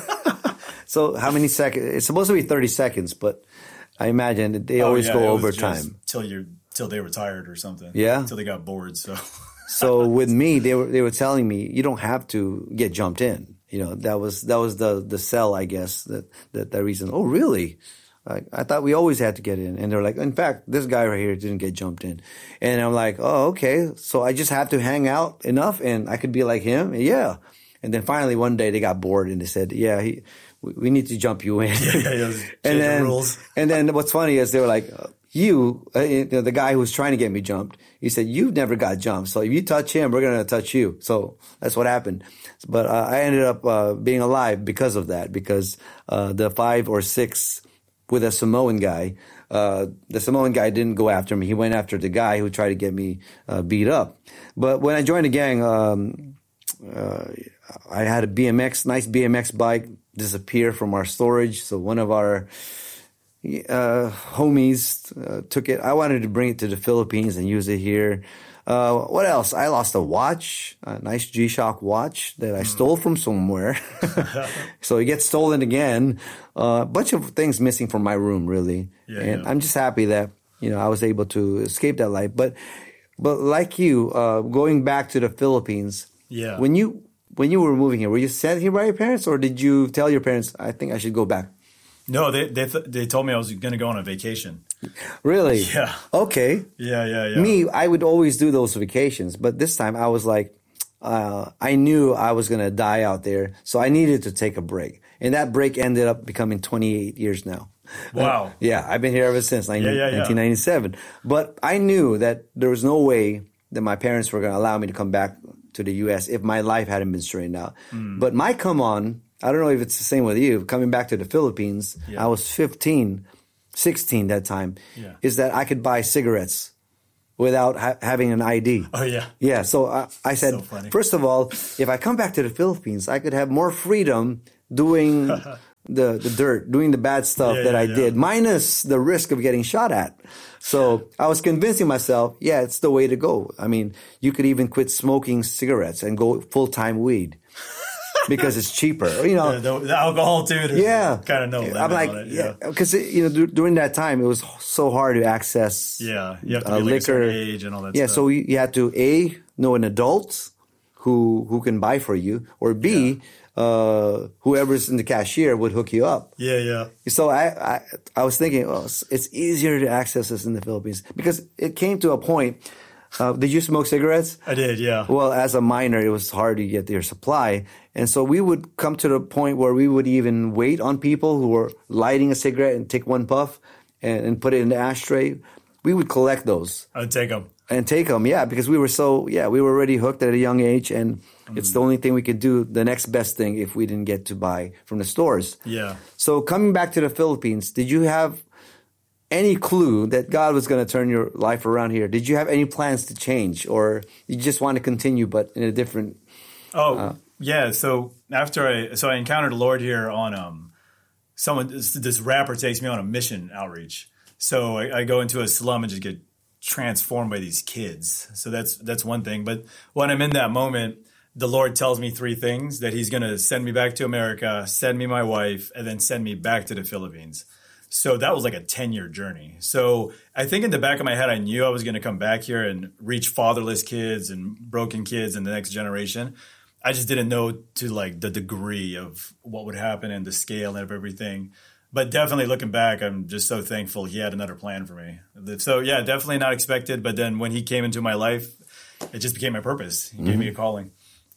S7: so how many seconds? It's supposed to be thirty seconds, but I imagine they
S6: oh,
S7: always
S6: yeah,
S7: go overtime.
S6: Till you till they retired or something.
S7: Yeah.
S6: Until they got bored. So,
S7: so with me, they were they were telling me you don't have to get jumped in. You know, that was that was the the sell, I guess. That that that reason. Oh, really? I, I thought we always had to get in. And they're like, in fact, this guy right here didn't get jumped in. And I'm like, oh, okay. So I just have to hang out enough and I could be like him? Yeah. And then finally one day they got bored and they said, yeah, he, we, we need to jump you in.
S6: Yeah, yeah,
S7: and then,
S6: the rules.
S7: And then what's funny is they were like, you, uh, the guy who was trying to get me jumped, he said, you've never got jumped. So if you touch him, we're going to touch you. So that's what happened. But uh, I ended up uh, being alive because of that, because uh, the five or six with a Samoan guy. Uh, the Samoan guy didn't go after me. He went after the guy who tried to get me uh, beat up. But when I joined the gang, um, uh, I had a B M X, nice B M X bike disappear from our storage. So one of our uh, homies uh, took it. I wanted to bring it to the Philippines and use it here. Uh, what else? I lost a watch, a nice G-Shock watch that I stole from somewhere. So it gets stolen again. A uh, bunch of things missing from my room, really.
S6: Yeah,
S7: and
S6: yeah.
S7: I'm just happy that you know, I was able to escape that life. But, but like you, uh, going back to the Philippines,
S6: yeah.
S7: when you when you were moving here, were you sent here by your parents, or did you tell your parents, I think I should go back?
S6: No, they they th- they told me I was going to go on a vacation.
S7: Really?
S6: Yeah.
S7: Okay.
S6: Yeah, yeah, yeah.
S7: Me, I would always do those vacations, but this time I was like, uh, I knew I was going to die out there, so I needed to take a break. And that break ended up becoming twenty-eight years now.
S6: Wow.
S7: Uh, yeah, I've been here ever since
S6: yeah, yeah, yeah.
S7: nineteen ninety-seven. But I knew that there was no way that my parents were going to allow me to come back to the U S if my life hadn't been straightened out. Mm. But my come on, I don't know if it's the same with you, coming back to the Philippines, yeah. I was fifteen, sixteen that time,
S6: yeah.
S7: is that I could buy cigarettes without ha- having an I D.
S6: Oh, yeah.
S7: Yeah, so I, I said,
S6: so
S7: first of all, if I come back to the Philippines, I could have more freedom doing the, the dirt, doing the bad stuff
S6: yeah,
S7: that
S6: yeah,
S7: I
S6: yeah.
S7: did, minus the risk of getting shot at. So I was convincing myself, yeah, it's the way to go. I mean, you could even quit smoking cigarettes and go full-time weed. Because it's cheaper, you know.
S6: Yeah, the, the alcohol too.
S7: Yeah,
S6: kind of know.
S7: I'm like,
S6: it,
S7: yeah, because yeah. you know, d- during that time, it was so hard to access.
S6: Yeah, you have to
S7: uh,
S6: be like
S7: liquor,
S6: a certain age and all that.
S7: Yeah,
S6: stuff.
S7: so you, you had to a know an adult who who can buy for you, or b yeah. uh, whoever's in the cashier would hook you up.
S6: Yeah, yeah.
S7: So I I, I was thinking, oh, it's easier to access this in the Philippines because it came to a point. Uh, did you smoke cigarettes?
S6: I did, yeah.
S7: Well, as a minor, it was hard to get their supply. And so we would come to the point where we would even wait on people who were lighting a cigarette and take one puff and, and put it in the ashtray. We would collect those.
S6: I would take them.
S7: And take them, yeah, because we were so, yeah, we were already hooked at a young age. And mm. it's the only thing we could do, the next best thing, if we didn't get to buy from the stores.
S6: Yeah.
S7: So coming back to the Philippines, did you have any clue that God was going to turn your life around here? Did you have any plans to change, or you just want to continue but in a different?
S6: Oh
S7: uh,
S6: yeah. So after I so I encountered the Lord here on um someone this, this rapper takes me on a mission outreach. So I, I go into a slum and just get transformed by these kids. So that's that's one thing. But when I'm in that moment, the Lord tells me three things: that He's going to send me back to America, send me my wife, and then send me back to the Philippines. So that was like a ten-year journey. So I think in the back of my head, I knew I was going to come back here and reach fatherless kids and broken kids in the next generation. I just didn't know to like the degree of what would happen and the scale of everything. But definitely looking back, I'm just so thankful He had another plan for me. So yeah, definitely not expected. But then when He came into my life, it just became my purpose. He mm-hmm. gave me a calling.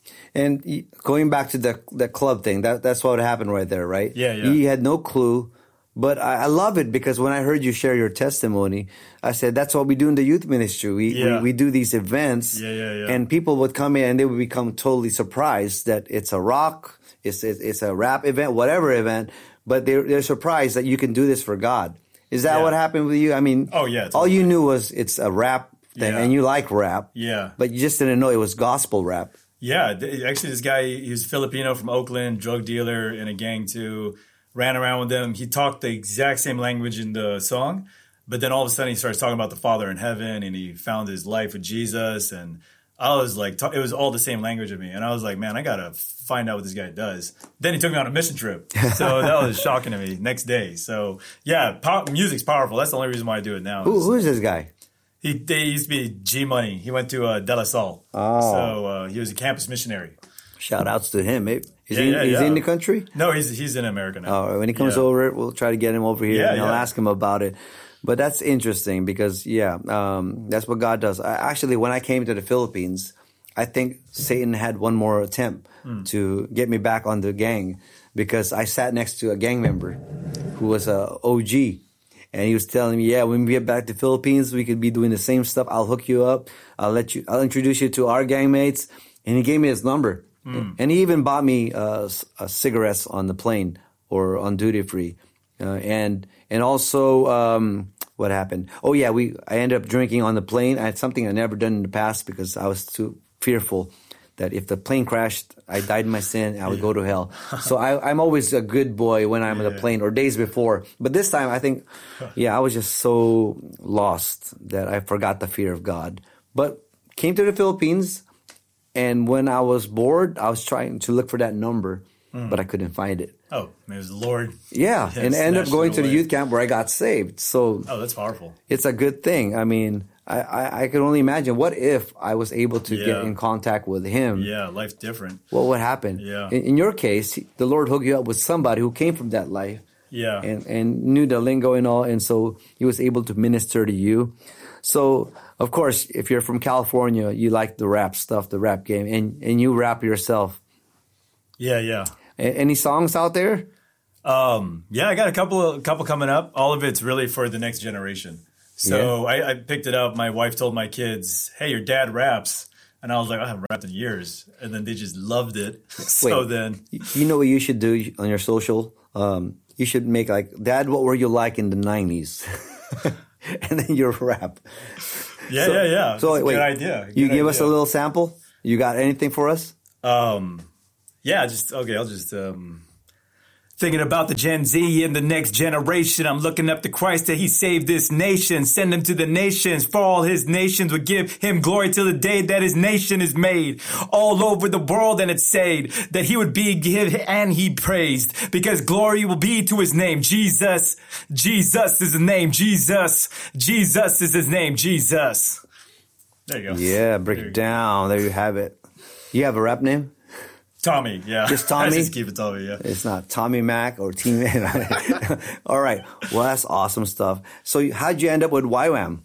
S7: And going back to the the club thing, that that's what happened right there, right?
S6: Yeah, yeah.
S7: You had no clue. But I, I love it because when I heard you share your testimony, I said, that's what we do in the youth ministry. We
S6: yeah.
S7: we, we do these events,
S6: yeah, yeah, yeah.
S7: and people would come in and they would become totally surprised that it's a rock, it's it's, it's a rap event, whatever event, but they're, they're surprised that you can do this for God. Is that
S6: yeah.
S7: what happened with you? I mean,
S6: oh, yeah,
S7: all you knew was it's a rap thing,
S6: yeah.
S7: and you like rap,
S6: yeah,
S7: but you just didn't know it was gospel rap.
S6: Yeah, actually, this guy, he was Filipino from Oakland, drug dealer in a gang too. Ran around with them. He talked the exact same language in the song, but then all of a sudden he starts talking about the Father in heaven, and he found his life with Jesus. And I was like, it was all the same language of me. And I was like, man, I got to find out what this guy does. Then he took me on a mission trip. So that was shocking to me next day. So yeah, pow- music's powerful. That's the only reason why I do it now.
S7: Who, who is this guy?
S6: He, they used to be G Money. He went to uh, De La Salle.
S7: Oh.
S6: So uh, he was a campus missionary.
S7: Shout outs to him. Is
S6: yeah,
S7: he,
S6: yeah,
S7: is
S6: yeah.
S7: he in the country?
S6: No, he's he's in America now.
S7: Oh, when he comes
S6: yeah.
S7: over, we'll try to get him over here
S6: yeah,
S7: and I'll
S6: yeah.
S7: ask him about it. But that's interesting because, yeah, um, that's what God does. I, actually, when I came to the Philippines, I think Satan had one more attempt mm. to get me back on the gang because I sat next to a gang member who was a O G. And he was telling me, yeah, when we get back to the Philippines, we could be doing the same stuff. I'll hook you up. I'll let you, I'll introduce you to our gang mates. And he gave me his number. Mm. And he even bought me uh, uh, cigarettes on the plane or on duty free, uh, and and also um, what happened? Oh yeah, we I ended up drinking on the plane. I had something I never done in the past because I was too fearful that if the plane crashed, I died in my sin, I would yeah. go to hell. So I, I'm always a good boy when I'm yeah. on the plane or days before. But this time, I think, yeah, I was just so lost that I forgot the fear of God. But came to the Philippines. And when I was bored, I was trying to look for that number. mm. but I couldn't find it.
S6: Oh, it was the Lord.
S7: Yeah, and ended up going to the youth camp where I got saved. So,
S6: oh, that's powerful.
S7: It's a good thing. I mean, I, I, I can only imagine, what if I was able to yeah. get in contact with him?
S6: Yeah, life's different.
S7: What would happen?
S6: Yeah.
S7: In, in your case, the Lord hooked you up with somebody who came from that life.
S6: Yeah.
S7: And, and knew the lingo and all, and so he was able to minister to you. So, of course, if you're from California, you like the rap stuff, the rap game, and, and you rap yourself.
S6: Yeah, yeah.
S7: A- any songs out there?
S6: Um, yeah, I got a couple of, couple coming up. All of it's really for the next generation. So yeah. I, I picked it up. My wife told my kids, hey, your dad raps. And I was like, I haven't rapped in years. And then they just loved it. so
S7: Wait,
S6: then.
S7: You know what you should do on your social? Um, you should make like, Dad, what were you like in the nineties? And then your rap.
S6: Yeah,
S7: so,
S6: yeah, yeah.
S7: So
S6: That's
S7: wait,
S6: a good idea. Good
S7: you give
S6: idea.
S7: us a little sample? You got anything for us?
S6: Um, yeah, just, okay, I'll just, um, thinking about the Gen Z and the next generation. I'm looking up to Christ that he saved this nation. Send him to the nations, for all his nations would give him glory till the day that his nation is made. All over the world, and it's said that he would be give and he praised, because glory will be to his name. Jesus, Jesus is his name. Jesus, Jesus is his name. Jesus. There you go.
S7: Yeah, break it down. There you have it. You have a rap name?
S6: Tommy, yeah.
S7: Just Tommy?
S6: I just keep it Tommy, yeah.
S7: It's not Tommy Mac or Team All right. Well, that's awesome stuff. So how'd you end up with Y WAM?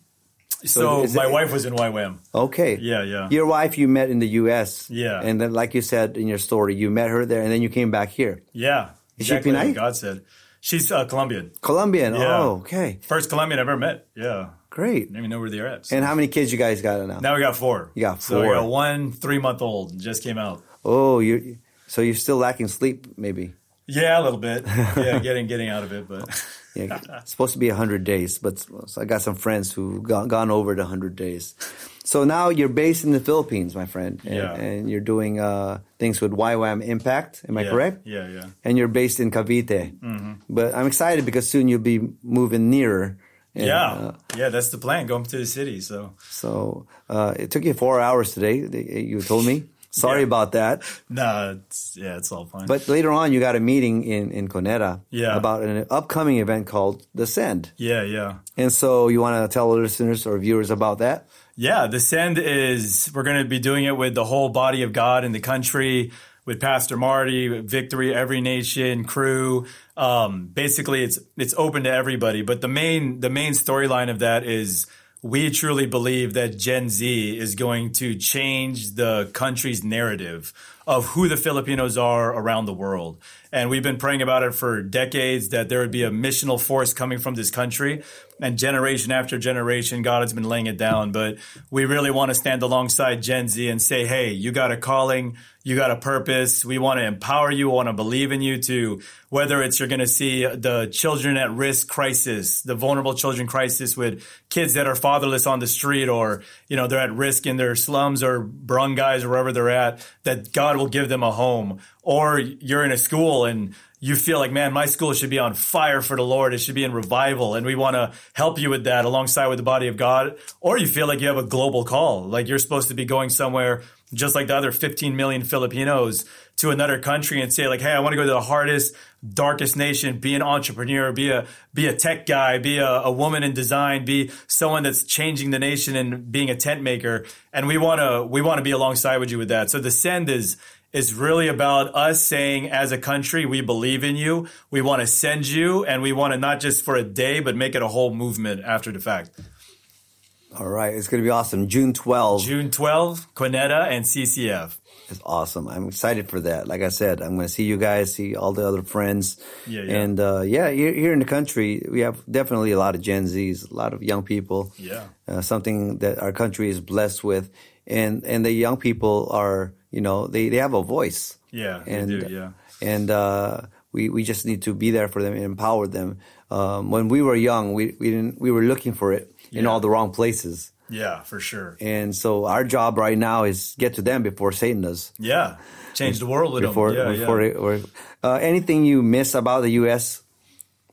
S6: So, so my
S7: it,
S6: wife was in Y WAM.
S7: Okay.
S6: Yeah, yeah.
S7: Your wife you met in the U S.
S6: Yeah.
S7: And then like you said in your story, you met her there and then you came back here.
S6: Yeah.
S7: Is
S6: exactly
S7: she Pinay?
S6: what God said. She's uh, Colombian.
S7: Colombian.
S6: Yeah.
S7: Oh, okay.
S6: First Colombian I've ever met. Yeah.
S7: Great.
S6: I didn't even know where they're at. So.
S7: And how many kids you guys got now?
S6: Now we got four.
S7: You got four.
S6: So we got one three-month-old. Just came out.
S7: Oh, you so you're still lacking sleep, maybe?
S6: Yeah, a little bit. Yeah, getting getting out of it, but
S7: yeah, it's supposed to be a hundred days, but so I got some friends who gone gone over the hundred days. So now you're based in the Philippines, my friend, and,
S6: yeah.
S7: and you're doing uh, things with Y WAM Impact. Am I
S6: yeah,
S7: correct?
S6: Yeah, yeah.
S7: And you're based in Cavite, mm-hmm. but I'm excited because soon you'll be moving nearer. And,
S6: yeah,
S7: uh,
S6: yeah, that's the plan. Going to the city. So,
S7: so uh, it took you four hours today. You told me. Sorry yeah. about that.
S6: No, it's, yeah, it's all fine.
S7: But later on, you got a meeting in, in Conera
S6: yeah.
S7: about an upcoming event called The Send.
S6: Yeah, yeah.
S7: And so you want to tell listeners or viewers about that?
S6: Yeah, The Send is, we're going to be doing it with the whole body of God in the country, with Pastor Marty, Victory, Every Nation, crew. Um, basically, it's it's open to everybody. But the main the main storyline of that is we truly believe that Gen Z is going to change the country's narrative of who the Filipinos are around the world. And we've been praying about it for decades, that there would be a missional force coming from this country. And generation after generation, God has been laying it down. But we really want to stand alongside Gen Z and say, hey, you got a calling, you got a purpose. We want to empower you, want to believe in you to, whether it's you're going to see the children at risk crisis, the vulnerable children crisis with kids that are fatherless on the street, or, you know, they're at risk in their slums or barangays or wherever they're at, that God will give them a home. Or you're in a school and you feel like, man, my school should be on fire for the Lord. It should be in revival. And we want to help you with that alongside with the body of God. Or you feel like you have a global call, like you're supposed to be going somewhere just like the other fifteen million Filipinos to another country and say like, hey, I want to go to the hardest, darkest nation, be an entrepreneur, be a, be a tech guy, be a, a woman in design, be someone that's changing the nation and being a tent maker. And we want to, we want to be alongside with you with that. So the Send is, is really about us saying as a country, we believe in you. We want to send you, and we want to not just for a day, but make it a whole movement after the fact.
S7: All right. It's going to be awesome. June twelfth.
S6: June twelfth, Conera and C C F.
S7: It's awesome. I'm excited for that. Like I said, I'm going to see you guys, see all the other friends.
S6: Yeah, yeah.
S7: And, uh, yeah, here, here in the country, we have definitely a lot of Gen Zs, a lot of young people.
S6: Yeah.
S7: Uh, something that our country is blessed with. And, and the young people are, you know, they, they have a voice.
S6: Yeah,
S7: and,
S6: they do, yeah.
S7: And, uh, we, we just need to be there for them and empower them. Um, when we were young, we, we didn't, we were looking for it in
S6: yeah.
S7: all the wrong places.
S6: Yeah, for sure.
S7: And so our job right now is get to them before Satan does.
S6: Yeah, change the world with
S7: before,
S6: them. Yeah,
S7: before
S6: yeah.
S7: It, or, uh, anything you miss about the U S?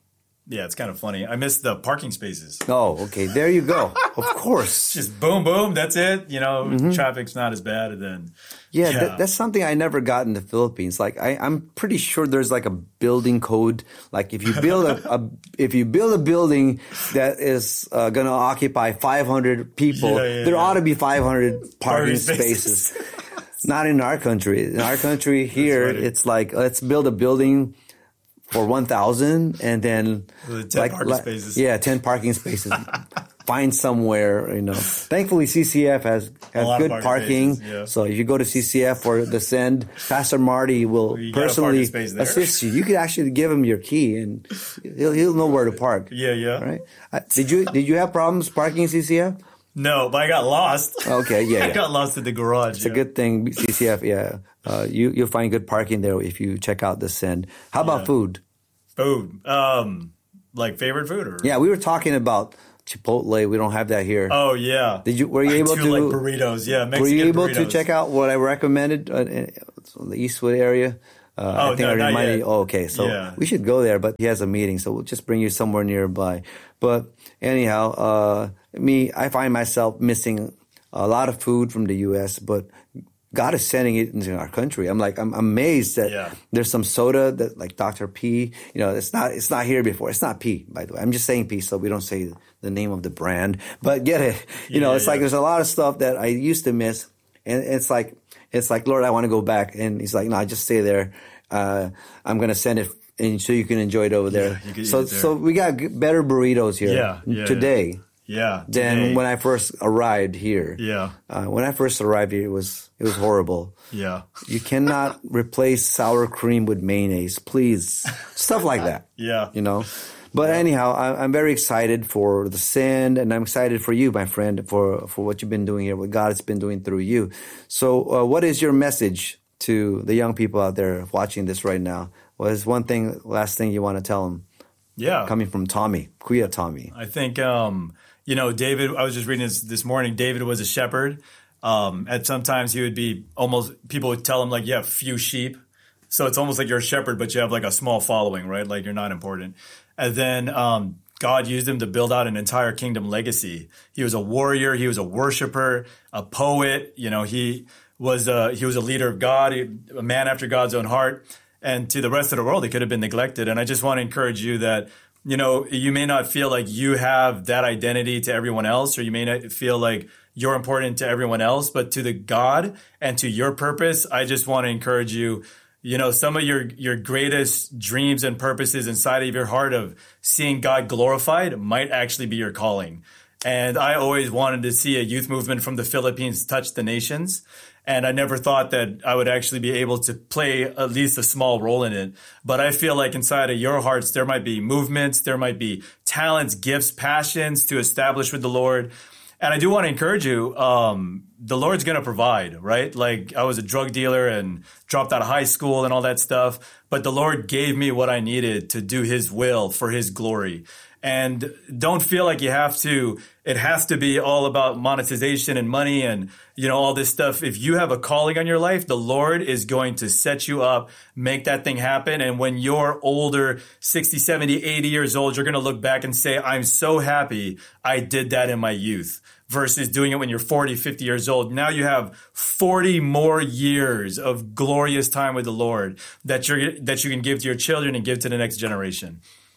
S6: Yeah, it's kind of funny. I missed the parking spaces.
S7: Oh, okay. There you go. Of course.
S6: Just boom, boom. That's it. You know, mm-hmm. traffic's not as bad. And then,
S7: yeah, yeah. Th- that's something I never got in the Philippines. Like, I, I'm pretty sure there's like a building code. Like, if you build a, a if you build a building that is uh, going to occupy five hundred people, yeah, yeah, there yeah. ought to be five hundred parking spaces. spaces. Not in our country. In our country here, it's like, let's build a building for one thousand and then
S6: ten
S7: like,
S6: parking
S7: like
S6: spaces.
S7: Yeah, ten parking spaces. Find somewhere, you know. Thankfully, C C F has, has good parking. parking yeah. So if you go to C C F or the Send, Pastor Marty will well, personally assist you. You could actually give him your key and he'll, he'll know where to park.
S6: Yeah, yeah.
S7: Right? Uh, did you did you have problems parking C C F?
S6: No, but I got lost.
S7: Okay, yeah, yeah.
S6: I got lost in the garage.
S7: It's
S6: yeah.
S7: a good thing, C C F, yeah. Uh, you, you'll find good parking there if you check out the Send. How about
S6: yeah.
S7: food?
S6: Food. Um, like favorite food? Or?
S7: Yeah, we were talking about Chipotle. We don't have that here.
S6: Oh, yeah.
S7: Did you, were you
S6: I
S7: able
S6: do
S7: to?
S6: like burritos, yeah. Mexican
S7: were you able
S6: burritos.
S7: to check out what I recommended uh, in the Eastwood area? Uh,
S6: oh,
S7: I think
S6: no,
S7: I
S6: not
S7: reminded
S6: yet.
S7: you. Oh, okay. So
S6: yeah.
S7: we should go there, but he has a meeting, so we'll just bring you somewhere nearby. But anyhow, uh, me, I find myself missing a lot of food from the U S, but God is sending it into our country. I'm like, I'm amazed that
S6: yeah.
S7: there's some soda that like Doctor P, you know, it's not, it's not here before. It's not P, by the way. I'm just saying P so we don't say the name of the brand, but get it. You
S6: yeah,
S7: know, it's
S6: yeah.
S7: like there's a lot of stuff that I used to miss. And it's like, it's like, Lord, I want to go back. And he's like, no, just stay there. Uh, I'm going to send it and so you can enjoy it over there.
S6: Yeah, you can
S7: so,
S6: eat it there.
S7: so we got better burritos here
S6: yeah, yeah,
S7: today.
S6: Yeah. Yeah,
S7: than
S6: today.
S7: when I first arrived here.
S6: Yeah.
S7: Uh, when I first arrived here, it was it was horrible.
S6: Yeah.
S7: You cannot replace sour cream with mayonnaise, please. Stuff like that.
S6: Yeah.
S7: You know. But yeah. anyhow, I, I'm very excited for the Send, and I'm excited for you, my friend, for for what you've been doing here, what God has been doing through you. So, uh, what is your message to the young people out there watching this right now? What is one thing, last thing you want to tell them?
S6: Yeah.
S7: Coming from Tommy, Kuya Tommy.
S6: I think. Um, You know, David, I was just reading this this morning. David was a shepherd. Um, and sometimes he would be almost, people would tell him like, you have few sheep. So it's almost like you're a shepherd, but you have like a small following, right? Like you're not important. And then um, God used him to build out an entire kingdom legacy. He was a warrior. He was a worshiper, a poet. You know, he was a, he was a leader of God, a man after God's own heart. And to the rest of the world, he could have been neglected. And I just want to encourage you that, you know, you may not feel like you have that identity to everyone else, or you may not feel like you're important to everyone else, but to the God and to your purpose, I just want to encourage you, you know, some of your, your greatest dreams and purposes inside of your heart of seeing God glorified might actually be your calling. And I always wanted to see a youth movement from the Philippines touch the nations. And I never thought that I would actually be able to play at least a small role in it. But I feel like inside of your hearts, there might be movements, there might be talents, gifts, passions to establish with the Lord. And I do want to encourage you, um, the Lord's going to provide, right? Like I was a drug dealer and dropped out of high school and all that stuff. But the Lord gave me what I needed to do his will for his glory. And don't feel like you have to, it has to be all about monetization and money and, you know, all this stuff. If you have a calling on your life, the Lord is going to set you up, make that thing happen. And when you're older, sixty, seventy, eighty years old, you're going to look back and say, I'm so happy I did that in my youth versus doing it when you're forty, fifty years old. Now you have forty more years of glorious time with the Lord that you're, that you can give to your children and give to the next generation.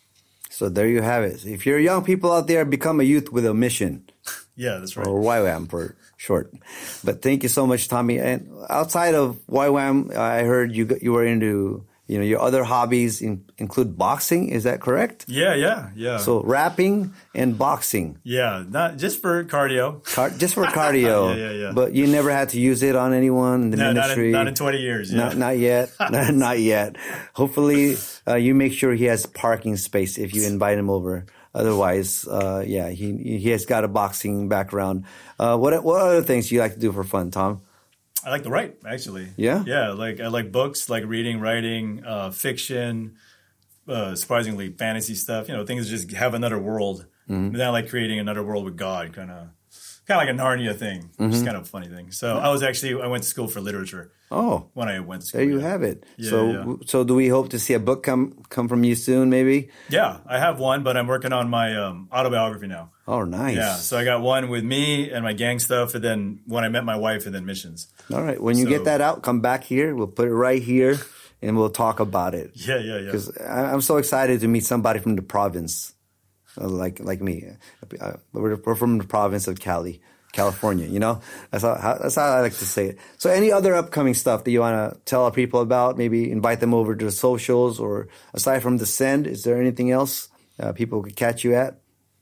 S7: So there you have it. If you're young people out there, become a youth with a mission.
S6: Yeah, that's right.
S7: Or Y WAM for short. But thank you so much, Tommy. And outside of Y WAM, I heard you you were into, you know, your other hobbies in, include boxing. Is that correct?
S6: Yeah, yeah, yeah.
S7: So rapping and boxing.
S6: Yeah, not just for cardio.
S7: Car- just for cardio.
S6: yeah, yeah, yeah.
S7: But you never had to use it on anyone in the
S6: no,
S7: ministry.
S6: Not in, not in twenty years. Yeah.
S7: Not, not yet. not, not yet. Hopefully, uh, you make sure he has parking space if you invite him over. Otherwise, uh, yeah, he he has got a boxing background. Uh, what what other things do you like to do for fun, Tom?
S6: I like to write, actually.
S7: Yeah?
S6: Yeah, like I like books, like reading, writing, uh, fiction, uh, surprisingly fantasy stuff, you know, things that just have another world. Mm-hmm. And then I like creating another world with God, kind of kind of like a Narnia thing, which is kind of a funny thing. So I was actually I went to school for literature.
S7: Oh,
S6: when I went to school,
S7: there you
S6: yeah.
S7: have it.
S6: Yeah,
S7: so,
S6: yeah.
S7: so do we hope to see a book come come from you soon? Maybe.
S6: Yeah, I have one, but I'm working on my um, autobiography now.
S7: Oh, nice.
S6: Yeah, so I got one with me and my gang stuff, and then when I met my wife, and then missions.
S7: All right, when you
S6: So-
S7: get that out, come back here. We'll put it right here, and we'll talk about it.
S6: Yeah, yeah, yeah.
S7: Because I'm so excited to meet somebody from the province, uh, like like me. Uh, We're, we're from the province of Cali, California. You know, that's how, how that's how I like to say it. So, any other upcoming stuff that you want to tell our people about? Maybe invite them over to the socials, or aside from the Send, is there anything else uh, people could catch you at?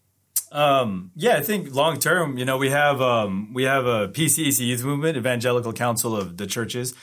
S6: Um, yeah, I think long term, you know, we have um, we have a P C E C Youth Movement, Evangelical Council of the Churches,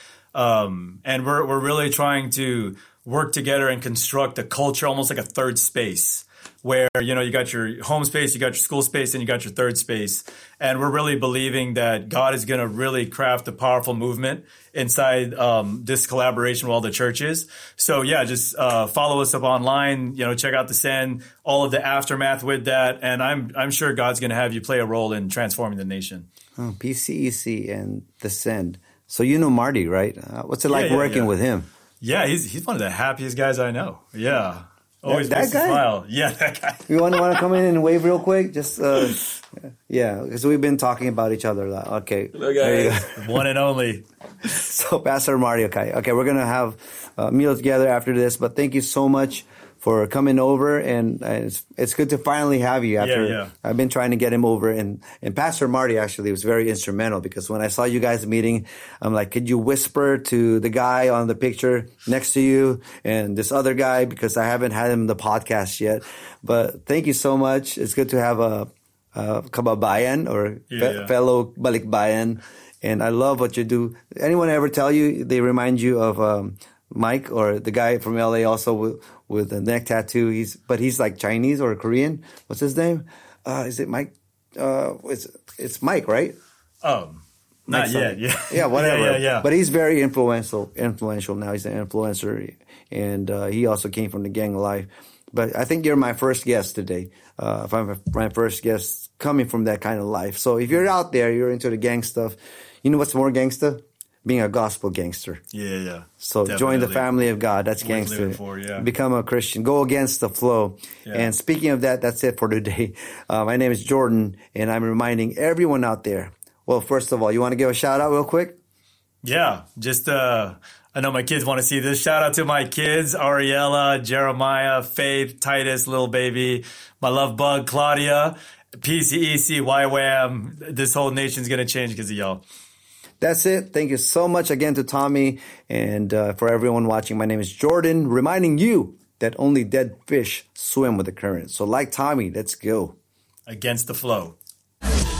S6: um, and we're we're really trying to work together and construct a culture, almost like a third space, where you know you got your home space, you got your school space, and you got your third space, and we're really believing that God is going to really craft a powerful movement inside um, this collaboration with all the churches. So yeah, just uh, follow us up online. You know, check out the Send, all of the aftermath with that, and I'm I'm sure God's going to have you play a role in transforming the nation.
S7: Oh, P C E C and the Send. So you know Marty, right? Uh, what's it like
S6: Yeah, yeah,
S7: working
S6: yeah.
S7: with him?
S6: Yeah, he's he's one of the happiest guys I know. Yeah, always
S7: that
S6: makes me
S7: guy?
S6: smile. Yeah, that guy.
S7: You want to want to come in and wave real quick? Just uh, yeah, because we've been talking about each other a lot. Okay,
S5: Hello,
S7: there you
S5: guys.
S7: go.
S6: One and only.
S7: So Pastor Marty, okay, okay, we're gonna have a meal together after this. But thank you so much for coming over, and uh, it's it's good to finally have you. After
S6: Yeah, yeah.
S7: I've been trying to get him over, and and Pastor Marty actually was very instrumental, because when I saw you guys meeting, I'm like, could you whisper to the guy on the picture next to you and this other guy, because I haven't had him in the podcast yet. But thank you so much. It's good to have a, a kababayan or
S6: Yeah,
S7: fe-
S6: yeah.
S7: fellow balikbayan. And I love what you do. Anyone ever tell you they remind you of um, Mike, or the guy from L A also with, with a neck tattoo? He's but he's like Chinese or Korean. What's his name? Uh, is it Mike? Uh, it's it's Mike, right?
S6: Um, not
S7: Mike
S6: yet.
S7: something.
S6: Yeah,
S7: yeah, whatever.
S6: yeah, yeah, yeah.
S7: But he's very influential. Influential now. He's an influencer, and uh, he also came from the gang of life. But I think you're my first guest today. Uh, if I'm my first guest coming from that kind of life. So if you're out there, you're into the gang stuff. You know what's more gangster? Being a gospel gangster.
S6: yeah, yeah.
S7: So join the
S6: Definitely.
S7: family of God. That's
S6: Worth
S7: gangster.
S6: living for, yeah.
S7: Become a Christian. Go against the flow.
S6: Yeah.
S7: And speaking of that, that's it for today. Uh, my name is Jordan, and I'm reminding everyone out there. Well, first of all, you want to give a shout out real quick?
S6: Yeah, just uh, I know my kids want to see this. Shout out to my kids: Ariella, Jeremiah, Faith, Titus, little baby, my love bug, Claudia, P C E C, Y WAM. This whole nation's gonna change because of y'all.
S7: That's it. Thank you so much again to Tommy, and uh, for everyone watching. My name is Jordan, reminding you that only dead fish swim with the current. So like Tommy, let's go.
S6: Against the flow.